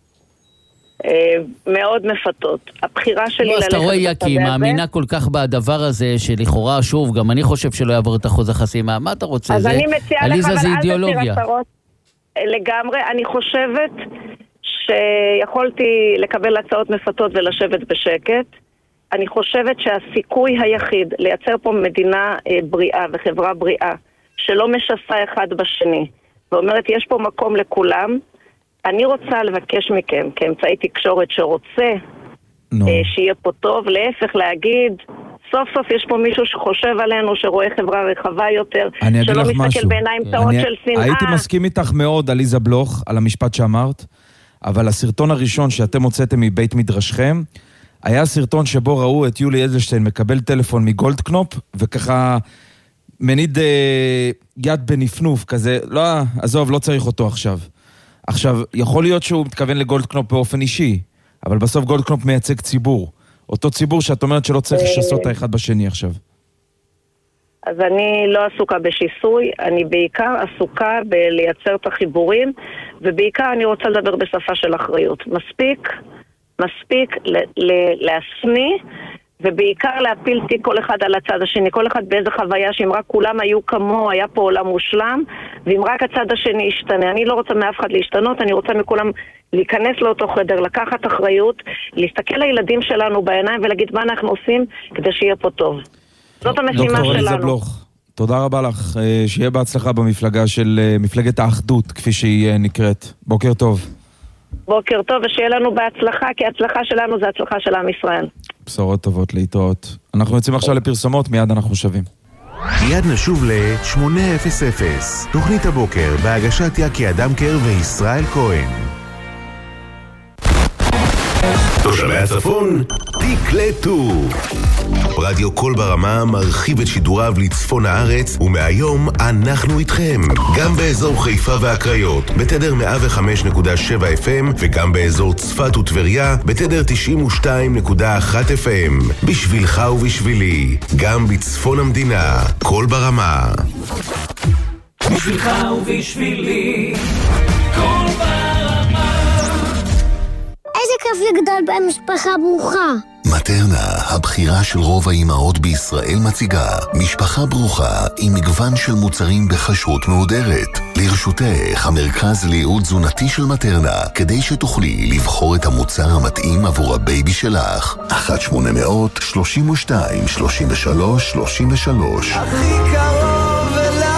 Speaker 6: מאוד מפתות. הבחירה שלי ללכת...
Speaker 3: אז אתה רואה יקי, מאמינה כל כך בדבר הזה, שלכאורה, שוב, גם אני חושב שלא יעבור את אחוז החסימה. מה אתה רוצה?
Speaker 6: אז אני מציעה לך, אבל אל
Speaker 3: תסיר
Speaker 6: הצהרות. לגמרי, אני חושבת שיכולתי לקבל הצעות מפתות ולשבת בשקט. אני חושבת שהסיכוי היחיד לייצר פה מדינה בריאה וחברה בריאה, שלא משסה אחד בשני, ואומרת, יש פה מקום לכולם, אני רוצה לבקש מכם, כאמצעי תקשורת שרוצה no. שיהיה פה טוב, להפך להגיד, סוף סוף יש פה מישהו שחושב עלינו, שרואה חברה רחבה יותר, שלא מסתכל משהו. בעיניים צרות אני... של שנאה.
Speaker 2: הייתי מסכים איתך מאוד, עליזה בלוך, על המשפט שאמרת, אבל הסרטון הראשון שאתם הוצאתם מבית מדרשכם, היה סרטון שבו ראו את יולי אדלשטיין מקבל טלפון מגולדקנופ, וככה מניד אה, יד בנפנוף, כזה, לא, עזוב, לא צריך אותו עכשיו. עכשיו, יכול להיות שהוא מתכוון לגולדקנופ באופן אישי, אבל בסוף גולדקנופ מייצג ציבור. אותו ציבור שאת אומרת שלא צריך לשסות האחד בשני עכשיו.
Speaker 6: אז אני לא עסוקה בשיסוי, אני בעיקר עסוקה בלייצר את החיבורים, ובעיקר אני רוצה לדבר בשפה של אחריות. מספיק, מספיק להסמי, ובעיקר להפיל תיק כל אחד על הצד השני, כל אחד באיזה חוויה שאם רק כולם היו כמו, היה פה עולם מושלם, ואם רק הצד השני ישתנה. אני לא רוצה מאף אחד להשתנות, אני רוצה מכולם להיכנס לאותו חדר, לקחת אחריות, להסתכל לילדים שלנו בעיניים ולהגיד מה אנחנו עושים כדי שיהיה פה טוב. זאת המשימה שלנו.
Speaker 2: תודה רבה לך, שיהיה בהצלחה במפלגה של מפלגת האחדות, כפי שהיא נקראת. בוקר טוב.
Speaker 6: בוקר טוב, ושיהיה לנו בהצלחה, כי ההצלחה שלנו זה הצלחה של עם ישראל.
Speaker 2: בשורות טובות, להתראות. אנחנו יוצאים עכשיו לפרסומות, מיד אנחנו שווים.
Speaker 1: מיד נשוב ל-שמונה אפס אפס, תוכנית הבוקר בהגשת יקי אדמקר וישראל כהן. תושבי הצפון, תקלטו. רדיו קול ברמה מרחיב את שידוריו לצפון הארץ, ומהיום אנחנו איתכם. גם באזור חיפה והקריות, בתדר מאה וחמש נקודה שבע אף אם, וגם באזור צפת וטבריה, בתדר תשעים ושתיים נקודה אחת אף אם. בשבילך ובשבילי, גם בצפון המדינה, קול ברמה.
Speaker 7: בשבילך ובשבילי, קול ברמה.
Speaker 8: איזה כיף לגדול במשפחה ברוכה.
Speaker 9: מטרנה, הבחירה של רוב האימהות בישראל מציגה משפחה ברוכה עם מגוון של מוצרים בחשרות מהודרת. לרשותך המרכז לייעוד תזונתי של מטרנה, כדי שתוכלי לבחור את המוצר המתאים עבור הבייבי שלך. אחת שמונה מאות שלושים ושתיים שלושים ושלוש שלושים ושלוש.
Speaker 7: הכי קרוב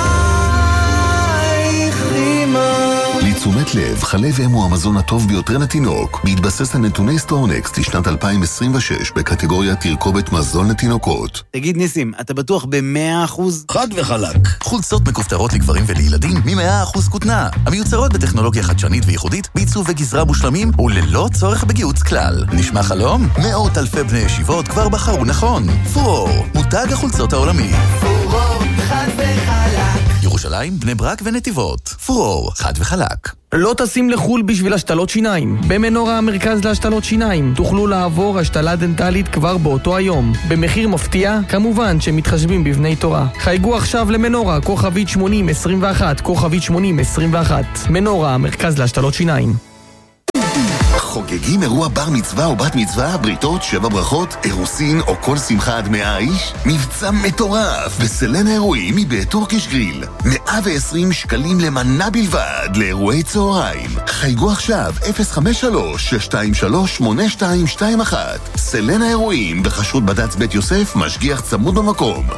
Speaker 7: אלייך אמא.
Speaker 9: לתשומת לב, חלב אם הוא המזון הטוב ביותר לתינוק, בהתבסס על נתוני סטורנקסט לשנת אלפיים עשרים ושש בקטגוריה תרכובת מזון לתינוקות.
Speaker 10: תגיד ניסים, אתה בטוח ב-מאה אחוז?
Speaker 11: חד וחלק. חולצות מכופתרות לגברים ולילדים מ-מאה אחוז כותנה, המיוצרות בטכנולוגיה חדשנית וייחודית, בעיצוב וגזרה מושלמים וללא צורך בגיוץ כלל. נשמע חלום? מאות אלפי בני ישיבות כבר בחרו נכון. פורור, מותג החולצות העולמי.
Speaker 7: פורור, חד וחלק.
Speaker 11: ירושלים, בני ברק ונתיבות. פרור, חד וחלק.
Speaker 12: לא טסים לחול בשביל השתלות שיניים. במנורה המרכז להשתלות שיניים תוכלו לעבור השתלה דנטלית כבר באותו היום. במחיר מפתיע, כמובן שמתחשבים בבני תורה. חייגו עכשיו למנורה, כוכבית שמונים עשרים ואחת, כוכבית שמונים עשרים ואחת. מנורה המרכז להשתלות שיניים.
Speaker 9: חוגגים אירוע בר מצווה או בת מצווה, בריתות, שבע ברכות, אירוסין או כל שמחה עד מאה איש? מבצע מטורף בסלן האירועים מבית טורקיש גריל. מאה ועשרים שקלים למנה בלבד לאירועי צהריים. חייגו עכשיו אפס חמש שלוש שש שתיים שלוש שמונה שתיים שתיים אחת. סלן האירועים בחשרות בד"ץ בית יוסף, משגיח צמוד במקום.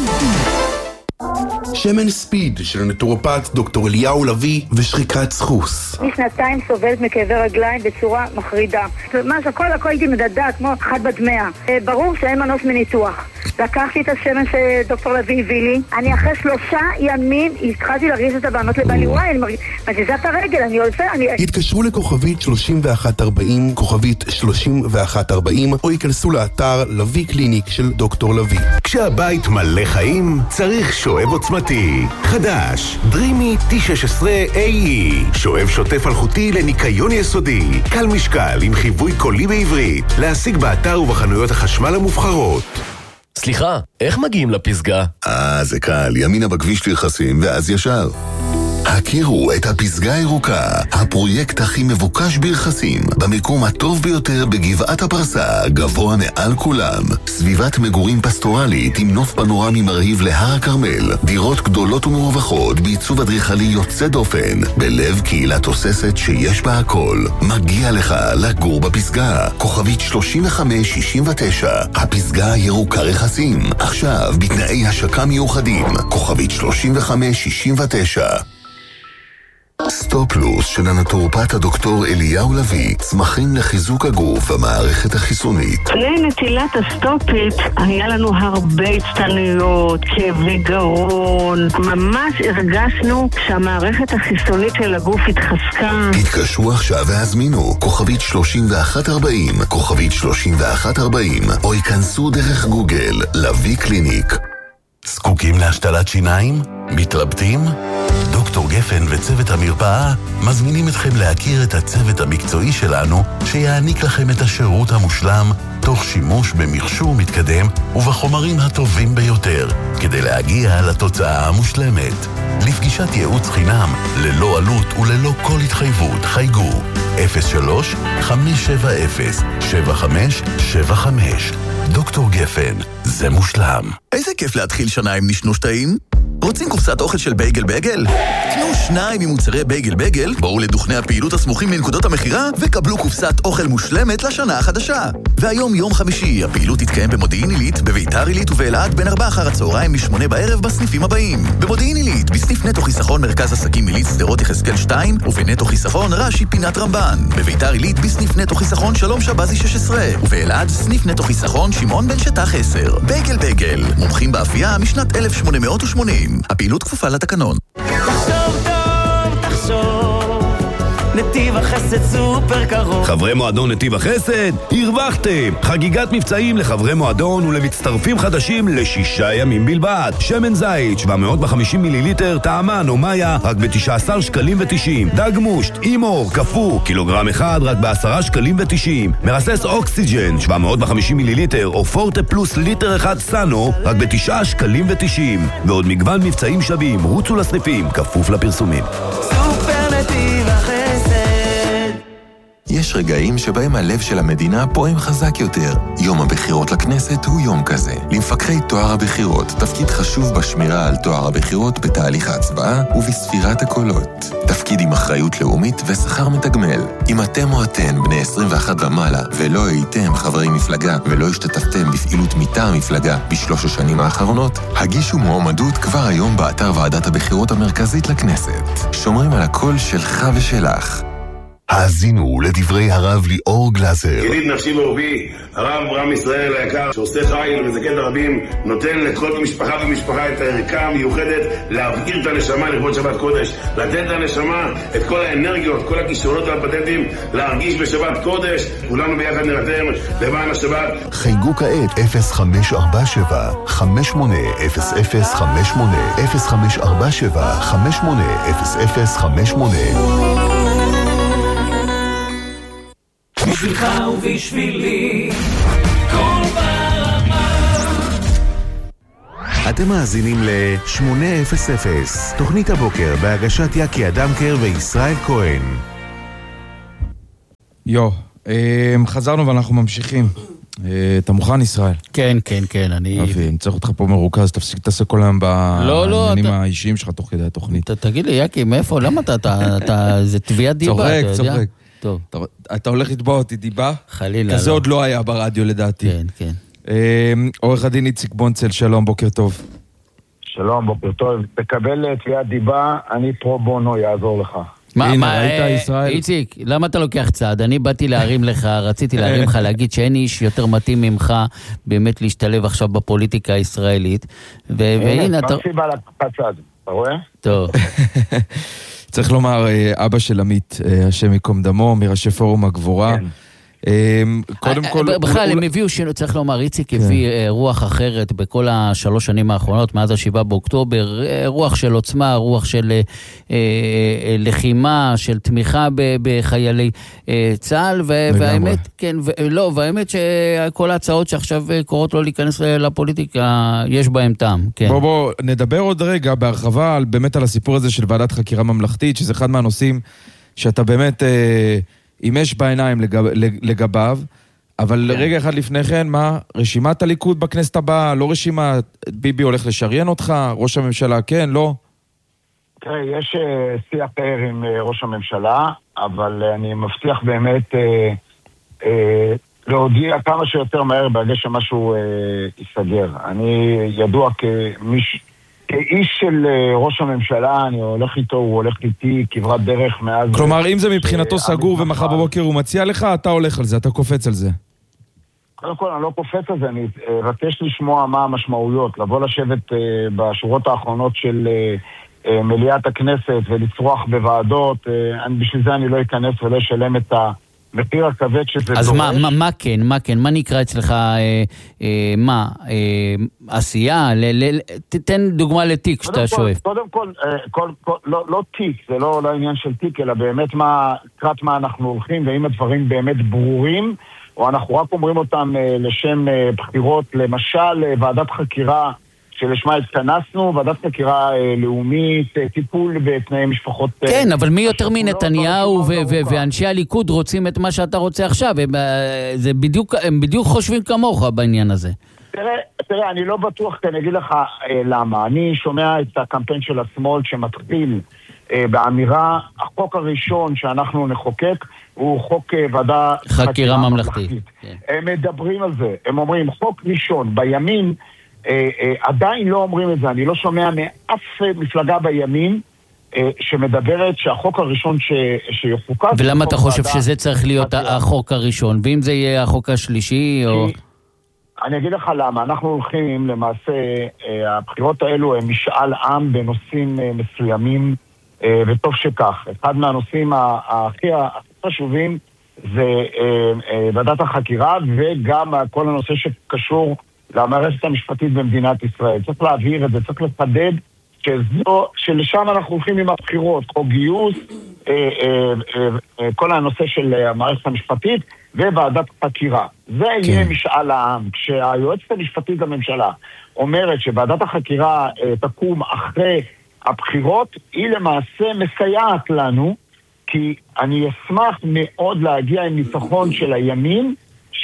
Speaker 13: שמן ספיד של נטורופט דוקטור אליהו לביא ושחיקת סחוס.
Speaker 14: משנתיים סובלת מכאבי רגליים בצורה מחרידה. ממש הכל הכל הייתי מדדה כמו אחת בת מאה. ברור שאין מנוס מניתוח. לקחתי את השמן שדוקטור לביא הביא לי. אני אחרי שלושה ימים התחלתי להרגיש את הבנות לבעלי. וואי, אני מזיזה את הרגל, אני עושה...
Speaker 13: התקשרו לכוכבית שלושים ואחת ארבעים, כוכבית שלושים ואחת ארבעים, או ייכנסו לאתר לביא קליניק של דוקטור לביא.
Speaker 1: כשהבית מלא חיים, צריך שואב עוצמתי. חדש, דרימי טי שש עשרה איי אי. שואב שוטף אלחוטי לניקיון יסודי. קל משקל עם חיווי קולי בעברית. להשיג באתר ובחנויות החשמל המובחרות.
Speaker 15: סליחה, איך מגיעים לפסגה?
Speaker 9: אה, זה קל, ימינה בכביש לרחסים ואז ישר. הכירו את הפסגה הירוקה, הפרויקט הכי מבוקש ברחסים, במקום הטוב ביותר בגבעת הפרסה, גבוה מעל כולם. סביבת מגורים פסטורלית עם נוף פנורמי מרהיב להר הכרמל, דירות גדולות ומורווחות בעיצוב אדריכלי יוצא דופן, בלב קהילה תוססת שיש בה הכל. מגיע לך לגור בפסגה. כוכבית שלושים וחמש שישים ותשע, הפסגה הירוקה רכסים, עכשיו בתנאי השקה מיוחדים. כוכבית שלושים וחמש שישים ותשע. סטופלוס של הנטורופט הדוקטור אליהו לביא, צמחים לחיזוק הגוף והמערכת החיסונית.
Speaker 6: לפני נטילת הסטופית היה לנו הרבה הצטנויות, כאבי גרון, ממש הרגשנו שהמערכת החיסונית של הגוף התחזקה.
Speaker 9: התקשרו עכשיו והזמינו כוכבית שלושים ואחת ארבעים, כוכבית שלושים ואחת ארבעים, או ייכנסו דרך גוגל לביא קליניק.
Speaker 1: זקוקים להשתלת שיניים? מתלבטים? דוקטור גפן וצוות המרפאה מזמינים אתכם להכיר את הצוות המקצועי שלנו שיעניק לכם את השירות המושלם תוך שימוש במכשור מתקדם ובחומרים הטובים ביותר כדי להגיע לתוצאה המושלמת. לפגישת ייעוץ חינם ללא עלות וללא כל התחייבות חייגו אפס שלוש חמש שבע אפס שבע חמש שבע חמש. דוקטור גפן, זה מושלם.
Speaker 11: איזה כיף להתחיל שנה עם נשנוש טעים? רוצים קופסת אוכל של בייגל בייגל? קנו שניים ממוצרי בייגל בייגל, בואו לדוכני הפעילות הסמוכים לנקודות המחירה וקבלו קופסת אוכל מושלמת לשנה החדשה. והיום יום חמישי, הפעילות תתקיים במודיעין עילית, בביתר עילית ובאלעד בין ארבע אחר הצהריים משמונה בערב בסניפים הבאים. במודיעין עילית, בסניף נטו חיסכון מרכז עסקים עילית שדרות יחזקאל שתיים ובנטו חיסכון רש"י פינת רמב"ן. בביתר עילית בסניף נטו חיסכון שלום שבזי שש עשרה ובאלעד סניף נטו חיסכון שמעון בן שטח עשר. בייגל בייגל, מומחים באפייה משנת אלף שמונה מאות ושמונים. הפעילות כפופה לתקנון.
Speaker 7: תחשוב טוב, תחשוב, נתיב החסד סופר קרוב.
Speaker 16: חברי מועדון נתיב החסד, הרווחתם! חגיגת מבצעים לחברי מועדון ולמצטרפים חדשים לשישה ימים בלבד. שמן זית, שבע מאות וחמישים מיליליטר, טעמן או מאיה, רק ב-תשעה עשר שקלים ותשעים. דג מושט, אימור, קפוא, קילוגרם אחד, רק ב-עשרה שקלים ותשעים. מרסס אוקסיג'ן, שבע מאות וחמישים מיליליטר, או פורטה פלוס ליטר אחד סאנו, רק ב-תשעה שקלים ותשעים. ועוד מגוון מבצעים שווים, רוצו לסניפים, כפוף לפרסומים.
Speaker 7: סופר נתיב החסד.
Speaker 17: יש רגעים שבהם הלב של המדינה פועם חזק יותר. יום הבחירות לכנסת הוא יום כזה. למפקחי תואר הבחירות, תפקיד חשוב בשמירה על תואר הבחירות בתהליך ההצבעה ובספירת הקולות. תפקיד עם אחריות לאומית ושכר מתגמל. אם אתם או אתן בני עשרים ואחת ומעלה ולא הייתם חברי מפלגה ולא השתתפתם בפעילות מטעם מפלגה בשלוש השנים האחרונות, הגישו מועמדות כבר היום באתר ועדת הבחירות המרכזית לכנסת. שומרים על הקול שלך ושלך.
Speaker 9: האזינו לדברי הרב ליאור גלזר.
Speaker 18: ידיד נפשי ורבי, הרב אברהם ישראל היקר, שעושה חיל ומזכה את הרבים, נותן לכל משפחה ומשפחה את הערכה המיוחדת להבעיר את הנשמה לכבוד שבת קודש, לתת לנשמה את כל האנרגיות, כל הכישרונות והפטנטים, להרגיש בשבת קודש. כולנו ביחד נרתם למען השבת.
Speaker 9: חייגו כעת אפס חמש ארבע שבע חמש שמונה אפס אפס חמש שמונה אפס חמש ארבע שבע חמש שמונה אפס אפס חמש שמונה.
Speaker 7: בשבילך ובשבילי כל ברמה.
Speaker 1: אתם מאזינים ל-שמונה אפס אפס, תוכנית הבוקר בהגשת יקי אדמקר וישראל כהן.
Speaker 2: יו, חזרנו ואנחנו ממשיכים. אתה מוכן, ישראל?
Speaker 3: כן, כן, כן, אני...
Speaker 2: אבי, אני צריך אותך פה מרוכז, תפסיק תעשה כל היום בעניינים האישיים שלך תוך כדי התוכנית.
Speaker 3: תגיד לי, יקי, מאיפה? למה אתה... זה תביעת דיבה,
Speaker 2: צוחק, צוחק. טוב. אתה, אתה הולך לתבוע אותי דיבה?
Speaker 3: חלילה.
Speaker 2: כזה לא. עוד לא היה ברדיו לדעתי.
Speaker 3: כן, כן.
Speaker 2: אה, עורך הדין איציק בונצל, שלום, בוקר טוב.
Speaker 19: שלום, בוקר טוב. תקבל תביעת דיבה, אני פרו בונו, יעזור לך.
Speaker 3: מה,
Speaker 2: הנה,
Speaker 3: מה,
Speaker 2: ראית
Speaker 3: אה,
Speaker 2: ישראל?
Speaker 3: איציק, למה אתה לוקח צעד? אני באתי להרים לך, רציתי להרים לך, להגיד שאין איש יותר מתאים ממך באמת להשתלב עכשיו בפוליטיקה הישראלית. והנה, אתה...
Speaker 19: מה סיבה לקחת צעד? אתה רואה?
Speaker 3: טוב.
Speaker 2: צריך לומר, אבא של עמית, השם יקום דמו, מראשי פורום הגבורה. קודם כל...
Speaker 3: בכלל, הם הביאו, צריך לומר, איציק הביא רוח אחרת בכל השלוש שנים האחרונות, מאז השבעה באוקטובר, רוח של עוצמה, רוח של לחימה, של תמיכה בחיילי צה"ל, והאמת, כן, לא, והאמת שכל ההצעות שעכשיו קורות לו להיכנס לפוליטיקה, יש בהם טעם, כן.
Speaker 2: בוא, בוא, נדבר עוד רגע בהרחבה, באמת על הסיפור הזה של ועדת חקירה ממלכתית, שזה אחד מהנושאים שאתה באמת... אם יש בעיניים לגב, לגביו, אבל כן. רגע אחד לפני כן, מה? רשימת הליכוד בכנסת הבאה, לא רשימה, ביבי הולך לשריין אותך, ראש הממשלה, כן, לא?
Speaker 19: תראה, יש uh, שיח פאר עם uh, ראש הממשלה, אבל uh, אני מבטיח באמת uh, uh, להודיע כמה שיותר מהר ברגע שמשהו uh, ייסגר. אני ידוע כמיש... כאיש של ראש הממשלה, אני הולך איתו, הוא הולך איתי כברת דרך מאז...
Speaker 2: כלומר, אם זה מבחינתו סגור ומחר בבוקר הוא מציע לך, אתה הולך על זה, אתה קופץ על זה.
Speaker 19: קודם כל, אני לא קופץ על זה, אני רצש לשמוע מה המשמעויות, לבוא לשבת בשורות האחרונות של מליאת הכנסת ולצרוח בוועדות, בשביל זה אני לא אכנס ולא אשלם את ה... מחיר הכבד שזה
Speaker 3: אז
Speaker 19: דורש.
Speaker 3: מה, מה, מה כן, מה כן, מה נקרא אצלך, אה, אה, מה, אה, עשייה, ל, ל, תתן דוגמה לתיק שאתה שואף.
Speaker 19: קודם כל, אה, כל, כל, לא, לא תיק, זה לא, לא עניין של תיק, אלא באמת מה, קראת מה אנחנו הולכים, ואם הדברים באמת ברורים, או אנחנו רק אומרים אותם אה, לשם אה, בחירות, למשל, אה, ועדת חקירה, שלשמה התכנסנו, ועדת חקירה אה, לאומית, אה, טיפול בתנאי משפחות... אה,
Speaker 3: כן, אבל מי יותר מנתניהו ואנשי הליכוד רוצים את מה שאתה רוצה עכשיו? הם, אה, זה בדיוק, הם בדיוק חושבים כמוך בעניין הזה.
Speaker 19: תראה, תראה, אני לא בטוח, כי אני אגיד לך אה, למה. אני שומע את הקמפיין של השמאל שמתחיל אה, באמירה, החוק הראשון שאנחנו נחוקק הוא חוק אה, ועדה...
Speaker 3: חקירה, חקירה ממלכתית. ממלכתית. כן.
Speaker 19: הם מדברים על זה, הם אומרים, חוק ראשון, בימין, אה, אה, עדיין לא אומרים את זה, אני לא שומע מאף מפלגה בימין, שמדברת שהחוק הראשון ש... שיחוקק...
Speaker 3: ולמה אתה חושב שזה צריך להיות החוק הראשון? ואם זה יהיה החוק השלישי או...
Speaker 19: אני אגיד לך למה. אנחנו הולכים, למעשה, הבחירות האלו הם משאל עם בנושאים מסוימים, וטוב שכך. אחד מהנושאים הכי חשובים זה ועדת החקירה, וגם כל הנושא שקשור למערכת המשפטית במדינת ישראל. צריך להבהיר את זה, צריך לחדד שזו, שלשם אנחנו הולכים עם הבחירות, או גיוס, אה, אה, אה, כל הנושא של המערכת המשפטית, וועדת חקירה. זה כן. יהיה משאל העם. כשהיועצת המשפטית לממשלה אומרת שוועדת החקירה אה, תקום אחרי הבחירות, היא למעשה מסייעת לנו, כי אני אשמח מאוד להגיע עם ניצחון של הימין,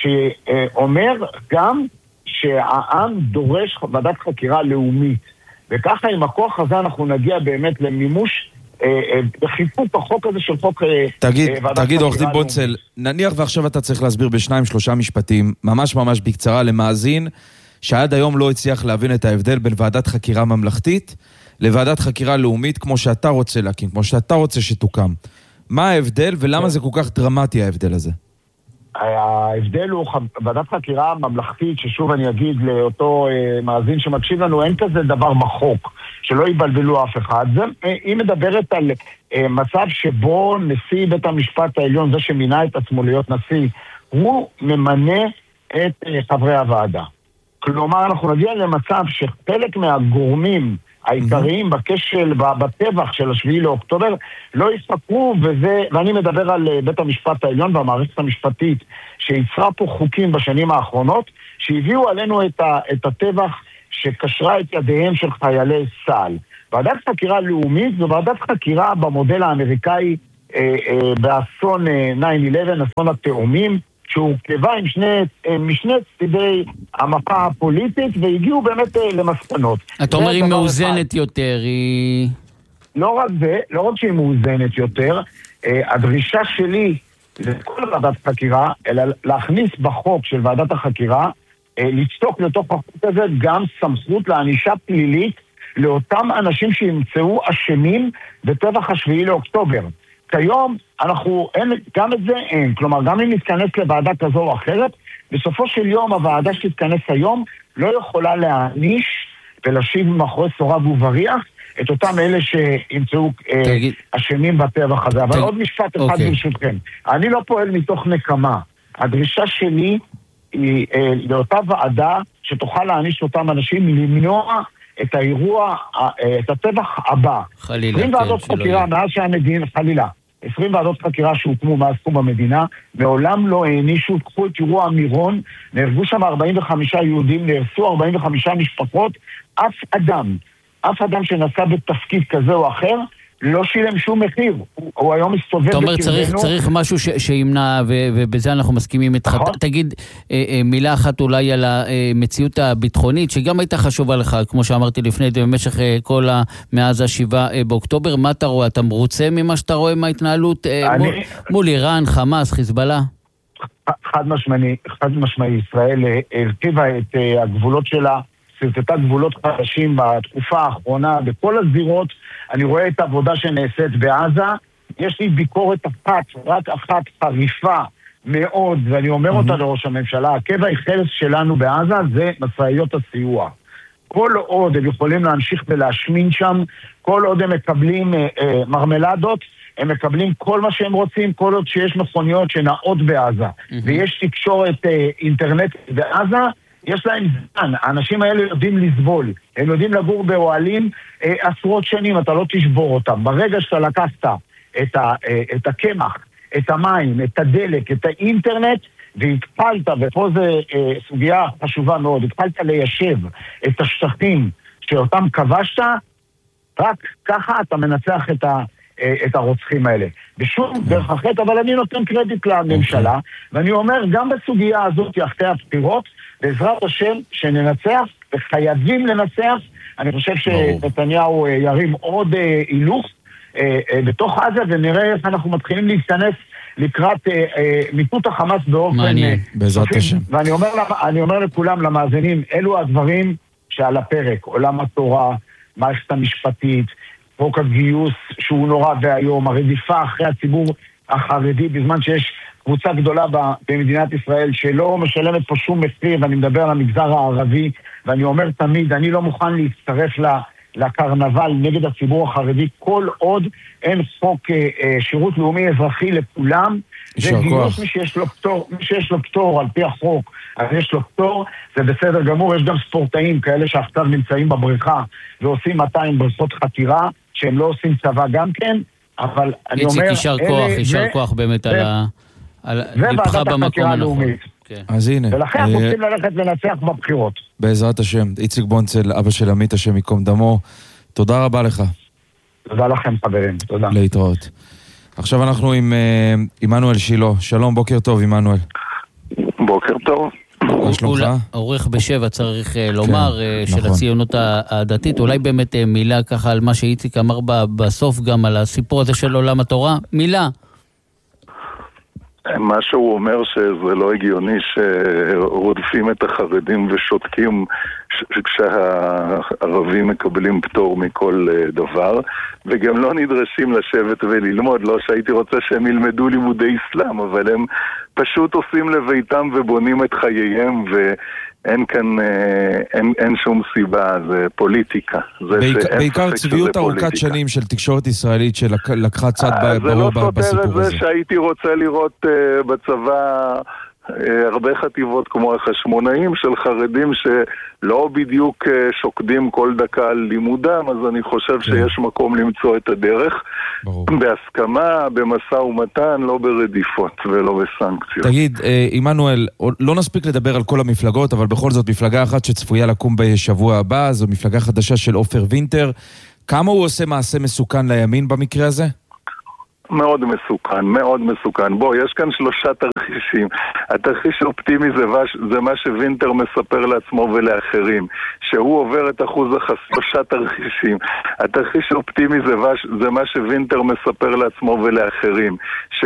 Speaker 19: שאומר גם שהעם דורש ועדת חקירה לאומית. וככה עם הכוח הזה אנחנו נגיע באמת למימוש בחיפוף החוק הזה של חוק
Speaker 2: תגיד, תגיד עורך דין בונצל, נניח ועכשיו אתה צריך להסביר בשניים שלושה משפטים, ממש ממש בקצרה למאזין, שעד היום לא הצליח להבין את ההבדל בין ועדת חקירה ממלכתית לוועדת חקירה לאומית כמו שאתה רוצה להקים, כמו שאתה רוצה שתוקם. מה ההבדל ולמה זה כל כך דרמטי ההבדל הזה?
Speaker 19: ההבדל הוא ועדת חקירה ממלכתית, ששוב אני אגיד לאותו אה, מאזין שמקשיב לנו, אין כזה דבר בחוק, שלא יבלבלו אף אחד. זה, אה, היא מדברת על אה, מצב שבו נשיא בית המשפט העליון, זה שמינה את עצמו להיות נשיא, הוא ממנה את אה, חברי הוועדה. כלומר, אנחנו נגיע למצב שחלק מהגורמים העיקריים בכשל, בטבח של השביעי לאוקטובר, לא יספקו, וזה, ואני מדבר על בית המשפט העליון והמערכת המשפטית, שיצרה פה חוקים בשנים האחרונות, שהביאו עלינו את, ה, את הטבח שקשרה את ידיהם של חיילי צה"ל. ועדת חקירה לאומית זו ועדת חקירה במודל האמריקאי אה, אה, באסון אה, תשע אחת עשרה, אסון התאומים, שהורכבה עם שני, משני צדדי המפה הפוליטית, והגיעו באמת למסקנות.
Speaker 3: אתה אומר היא מאוזנת יותר, היא...
Speaker 19: לא רק זה, לא רק שהיא מאוזנת יותר, הדרישה שלי לכל ועדת חקירה, אלא להכניס בחוק של ועדת החקירה, לצטוק לתוך החוק הזה גם סמכות לענישה פלילית לאותם אנשים שימצאו אשמים בטבח השביעי לאוקטובר. כיום אנחנו, אין, גם את זה אין, כלומר גם אם נתכנס לוועדה כזו או אחרת, בסופו של יום הוועדה שתתכנס היום לא יכולה להעניש ולהשיב מאחורי סורג ובריח את אותם אלה שימצאו
Speaker 3: תגיד...
Speaker 19: אה, אשמים בטבח הזה. אבל תגיד... עוד משפט אחד
Speaker 3: אוקיי.
Speaker 19: ברשותכם. אני לא פועל מתוך נקמה. הדרישה שלי היא אה, לאותה ועדה שתוכל להעניש אותם אנשים למנוע את האירוע, את הטבח הבא.
Speaker 3: חלילה.
Speaker 19: עשרים ועדות חקירה מאז שהמדינה, חלילה, עשרים ועדות חקירה שהוקמו מאז קום המדינה, מעולם לא הענישו, קחו את אירוע מירון, נהרגו שם ארבעים וחמישה יהודים, נהרסו ארבעים וחמש משפחות, אף אדם, אף אדם שנשא בתפקיד כזה או אחר, לא שילם שום מחיר, הוא, הוא היום מסתובב...
Speaker 3: אתה אומר צריך, צריך משהו ש, שימנע, ו, ובזה אנחנו מסכימים איתך. תגיד אה, אה, מילה אחת אולי על המציאות הביטחונית, שגם הייתה חשובה לך, כמו שאמרתי לפני, במשך אה, כל ה... מאז השבעה אה, באוקטובר, מה אתה רואה? אתה מרוצה ממה שאתה רואה מההתנהלות אה, אני... מול, מול איראן, חמאס, חיזבאללה?
Speaker 19: חד משמעי, חד משמעי, ישראל הרחיבה את אה, הגבולות שלה, סרטטה גבולות חדשים בתקופה האחרונה, בכל הזירות. אני רואה את העבודה שנעשית בעזה, יש לי ביקורת אחת, רק אחת חריפה מאוד, ואני אומר אותה לראש הממשלה, הקבע החלס שלנו בעזה זה משאיות הסיוע. כל עוד הם יכולים להמשיך ולהשמין שם, כל עוד הם מקבלים אה, אה, מרמלדות, הם מקבלים כל מה שהם רוצים, כל עוד שיש מכוניות שנעות בעזה, ויש תקשורת אה, אינטרנט בעזה, יש להם זמן, האנשים האלה יודעים לסבול, הם יודעים לגור באוהלים אה, עשרות שנים, אתה לא תשבור אותם. ברגע שאתה לקחת את, ה, אה, את הקמח, את המים, את הדלק, את האינטרנט, והתפלת, ופה זה אה, סוגיה חשובה מאוד, התפלת ליישב את השטחים שאותם כבשת, רק ככה אתה מנצח את, ה, אה, את הרוצחים האלה. בשום דרך אחרת, אבל אני נותן קרדיט לממשלה, ואני אומר, גם בסוגיה הזאת, אחרי הבחירות, בעזרת השם שננצח, וחייבים לנצח, אני חושב שנתניהו ירים עוד הילוך בתוך עזה, ונראה איך אנחנו מתחילים להיכנס לקראת מיטוט החמאס באופן...
Speaker 2: בעזרת השם.
Speaker 19: ואני אומר, אני אומר לכולם, למאזינים, אלו הדברים שעל הפרק, עולם התורה, מערכת המשפטית, חוק הגיוס שהוא נורא והיום, הרדיפה אחרי הציבור החרדי, בזמן שיש קבוצה גדולה במדינת ישראל שלא משלמת פה שום מחיר, ואני מדבר על המגזר הערבי, ואני אומר תמיד, אני לא מוכן להצטרף לקרנבל נגד הציבור החרדי, כל עוד אין חוק אה, שירות לאומי אזרחי לכולם, זה גיוס מי שיש לו פטור, מי שיש לו פטור על פי החוק, אז יש לו פטור, זה בסדר גמור, יש גם ספורטאים כאלה שעכשיו נמצאים בבריכה, ועושים מאתיים בריכות חתירה, שהם לא עושים צבא גם כן, אבל אני אומר...
Speaker 3: איציק, יישר כוח, יישר כוח באמת על ה...
Speaker 19: וועדת החקירה הלאומית.
Speaker 2: אז הנה.
Speaker 19: ולכן אנחנו רוצים ללכת לנצח בבחירות.
Speaker 2: בעזרת השם. איציק בונצל, אבא של עמית, השם יקום דמו. תודה רבה לך.
Speaker 19: תודה לכם חברים, תודה.
Speaker 2: להתראות. עכשיו אנחנו עם עמנואל שילה. שלום, בוקר טוב עמנואל.
Speaker 20: בוקר טוב.
Speaker 2: מה שלומך?
Speaker 3: עורך בשבע צריך לומר של הציונות הדתית. אולי באמת מילה ככה על מה שאיציק אמר בסוף גם על הסיפור הזה של עולם התורה. מילה.
Speaker 20: מה שהוא אומר שזה לא הגיוני שרודפים את החרדים ושותקים כשהערבים מקבלים פטור מכל דבר, וגם לא נדרשים לשבת וללמוד. לא שהייתי רוצה שהם ילמדו לימודי אסלאם, אבל הם פשוט עושים לביתם ובונים את חייהם, ואין כאן, אין, אין שום סיבה, זה פוליטיקה. זה
Speaker 2: בעיק, בעיקר
Speaker 20: צפק
Speaker 2: צביעות ארוכת שנים של תקשורת ישראלית שלקחה צד ברור בסיפור הזה.
Speaker 20: זה לא סותר את זה שהייתי רוצה לראות uh, בצבא uh, הרבה חטיבות כמו החשמונאים של חרדים שלא בדיוק uh, שוקדים כל דקה על לימודם, אז אני חושב שיש מקום למצוא את הדרך ברור. בהסכמה, במשא ומתן, לא ברדיפות ולא בסנקציות.
Speaker 2: תגיד, עמנואל, לא נספיק לדבר על כל המפלגות, אבל בכל זאת מפלגה אחת שצפויה לקום בשבוע הבא, זו מפלגה חדשה של עופר וינטר. כמה הוא עושה מעשה מסוכן לימין במקרה הזה?
Speaker 20: מאוד מסוכן, מאוד מסוכן. בוא, יש כאן שלושה תרחישים. התרחיש האופטימי זה, זה מה שווינטר מספר לעצמו ולאחרים, שהוא עובר את אחוז החסימה. שלושה תרחישים. התרחיש האופטימי זה, זה מה שווינטר מספר לעצמו ולאחרים,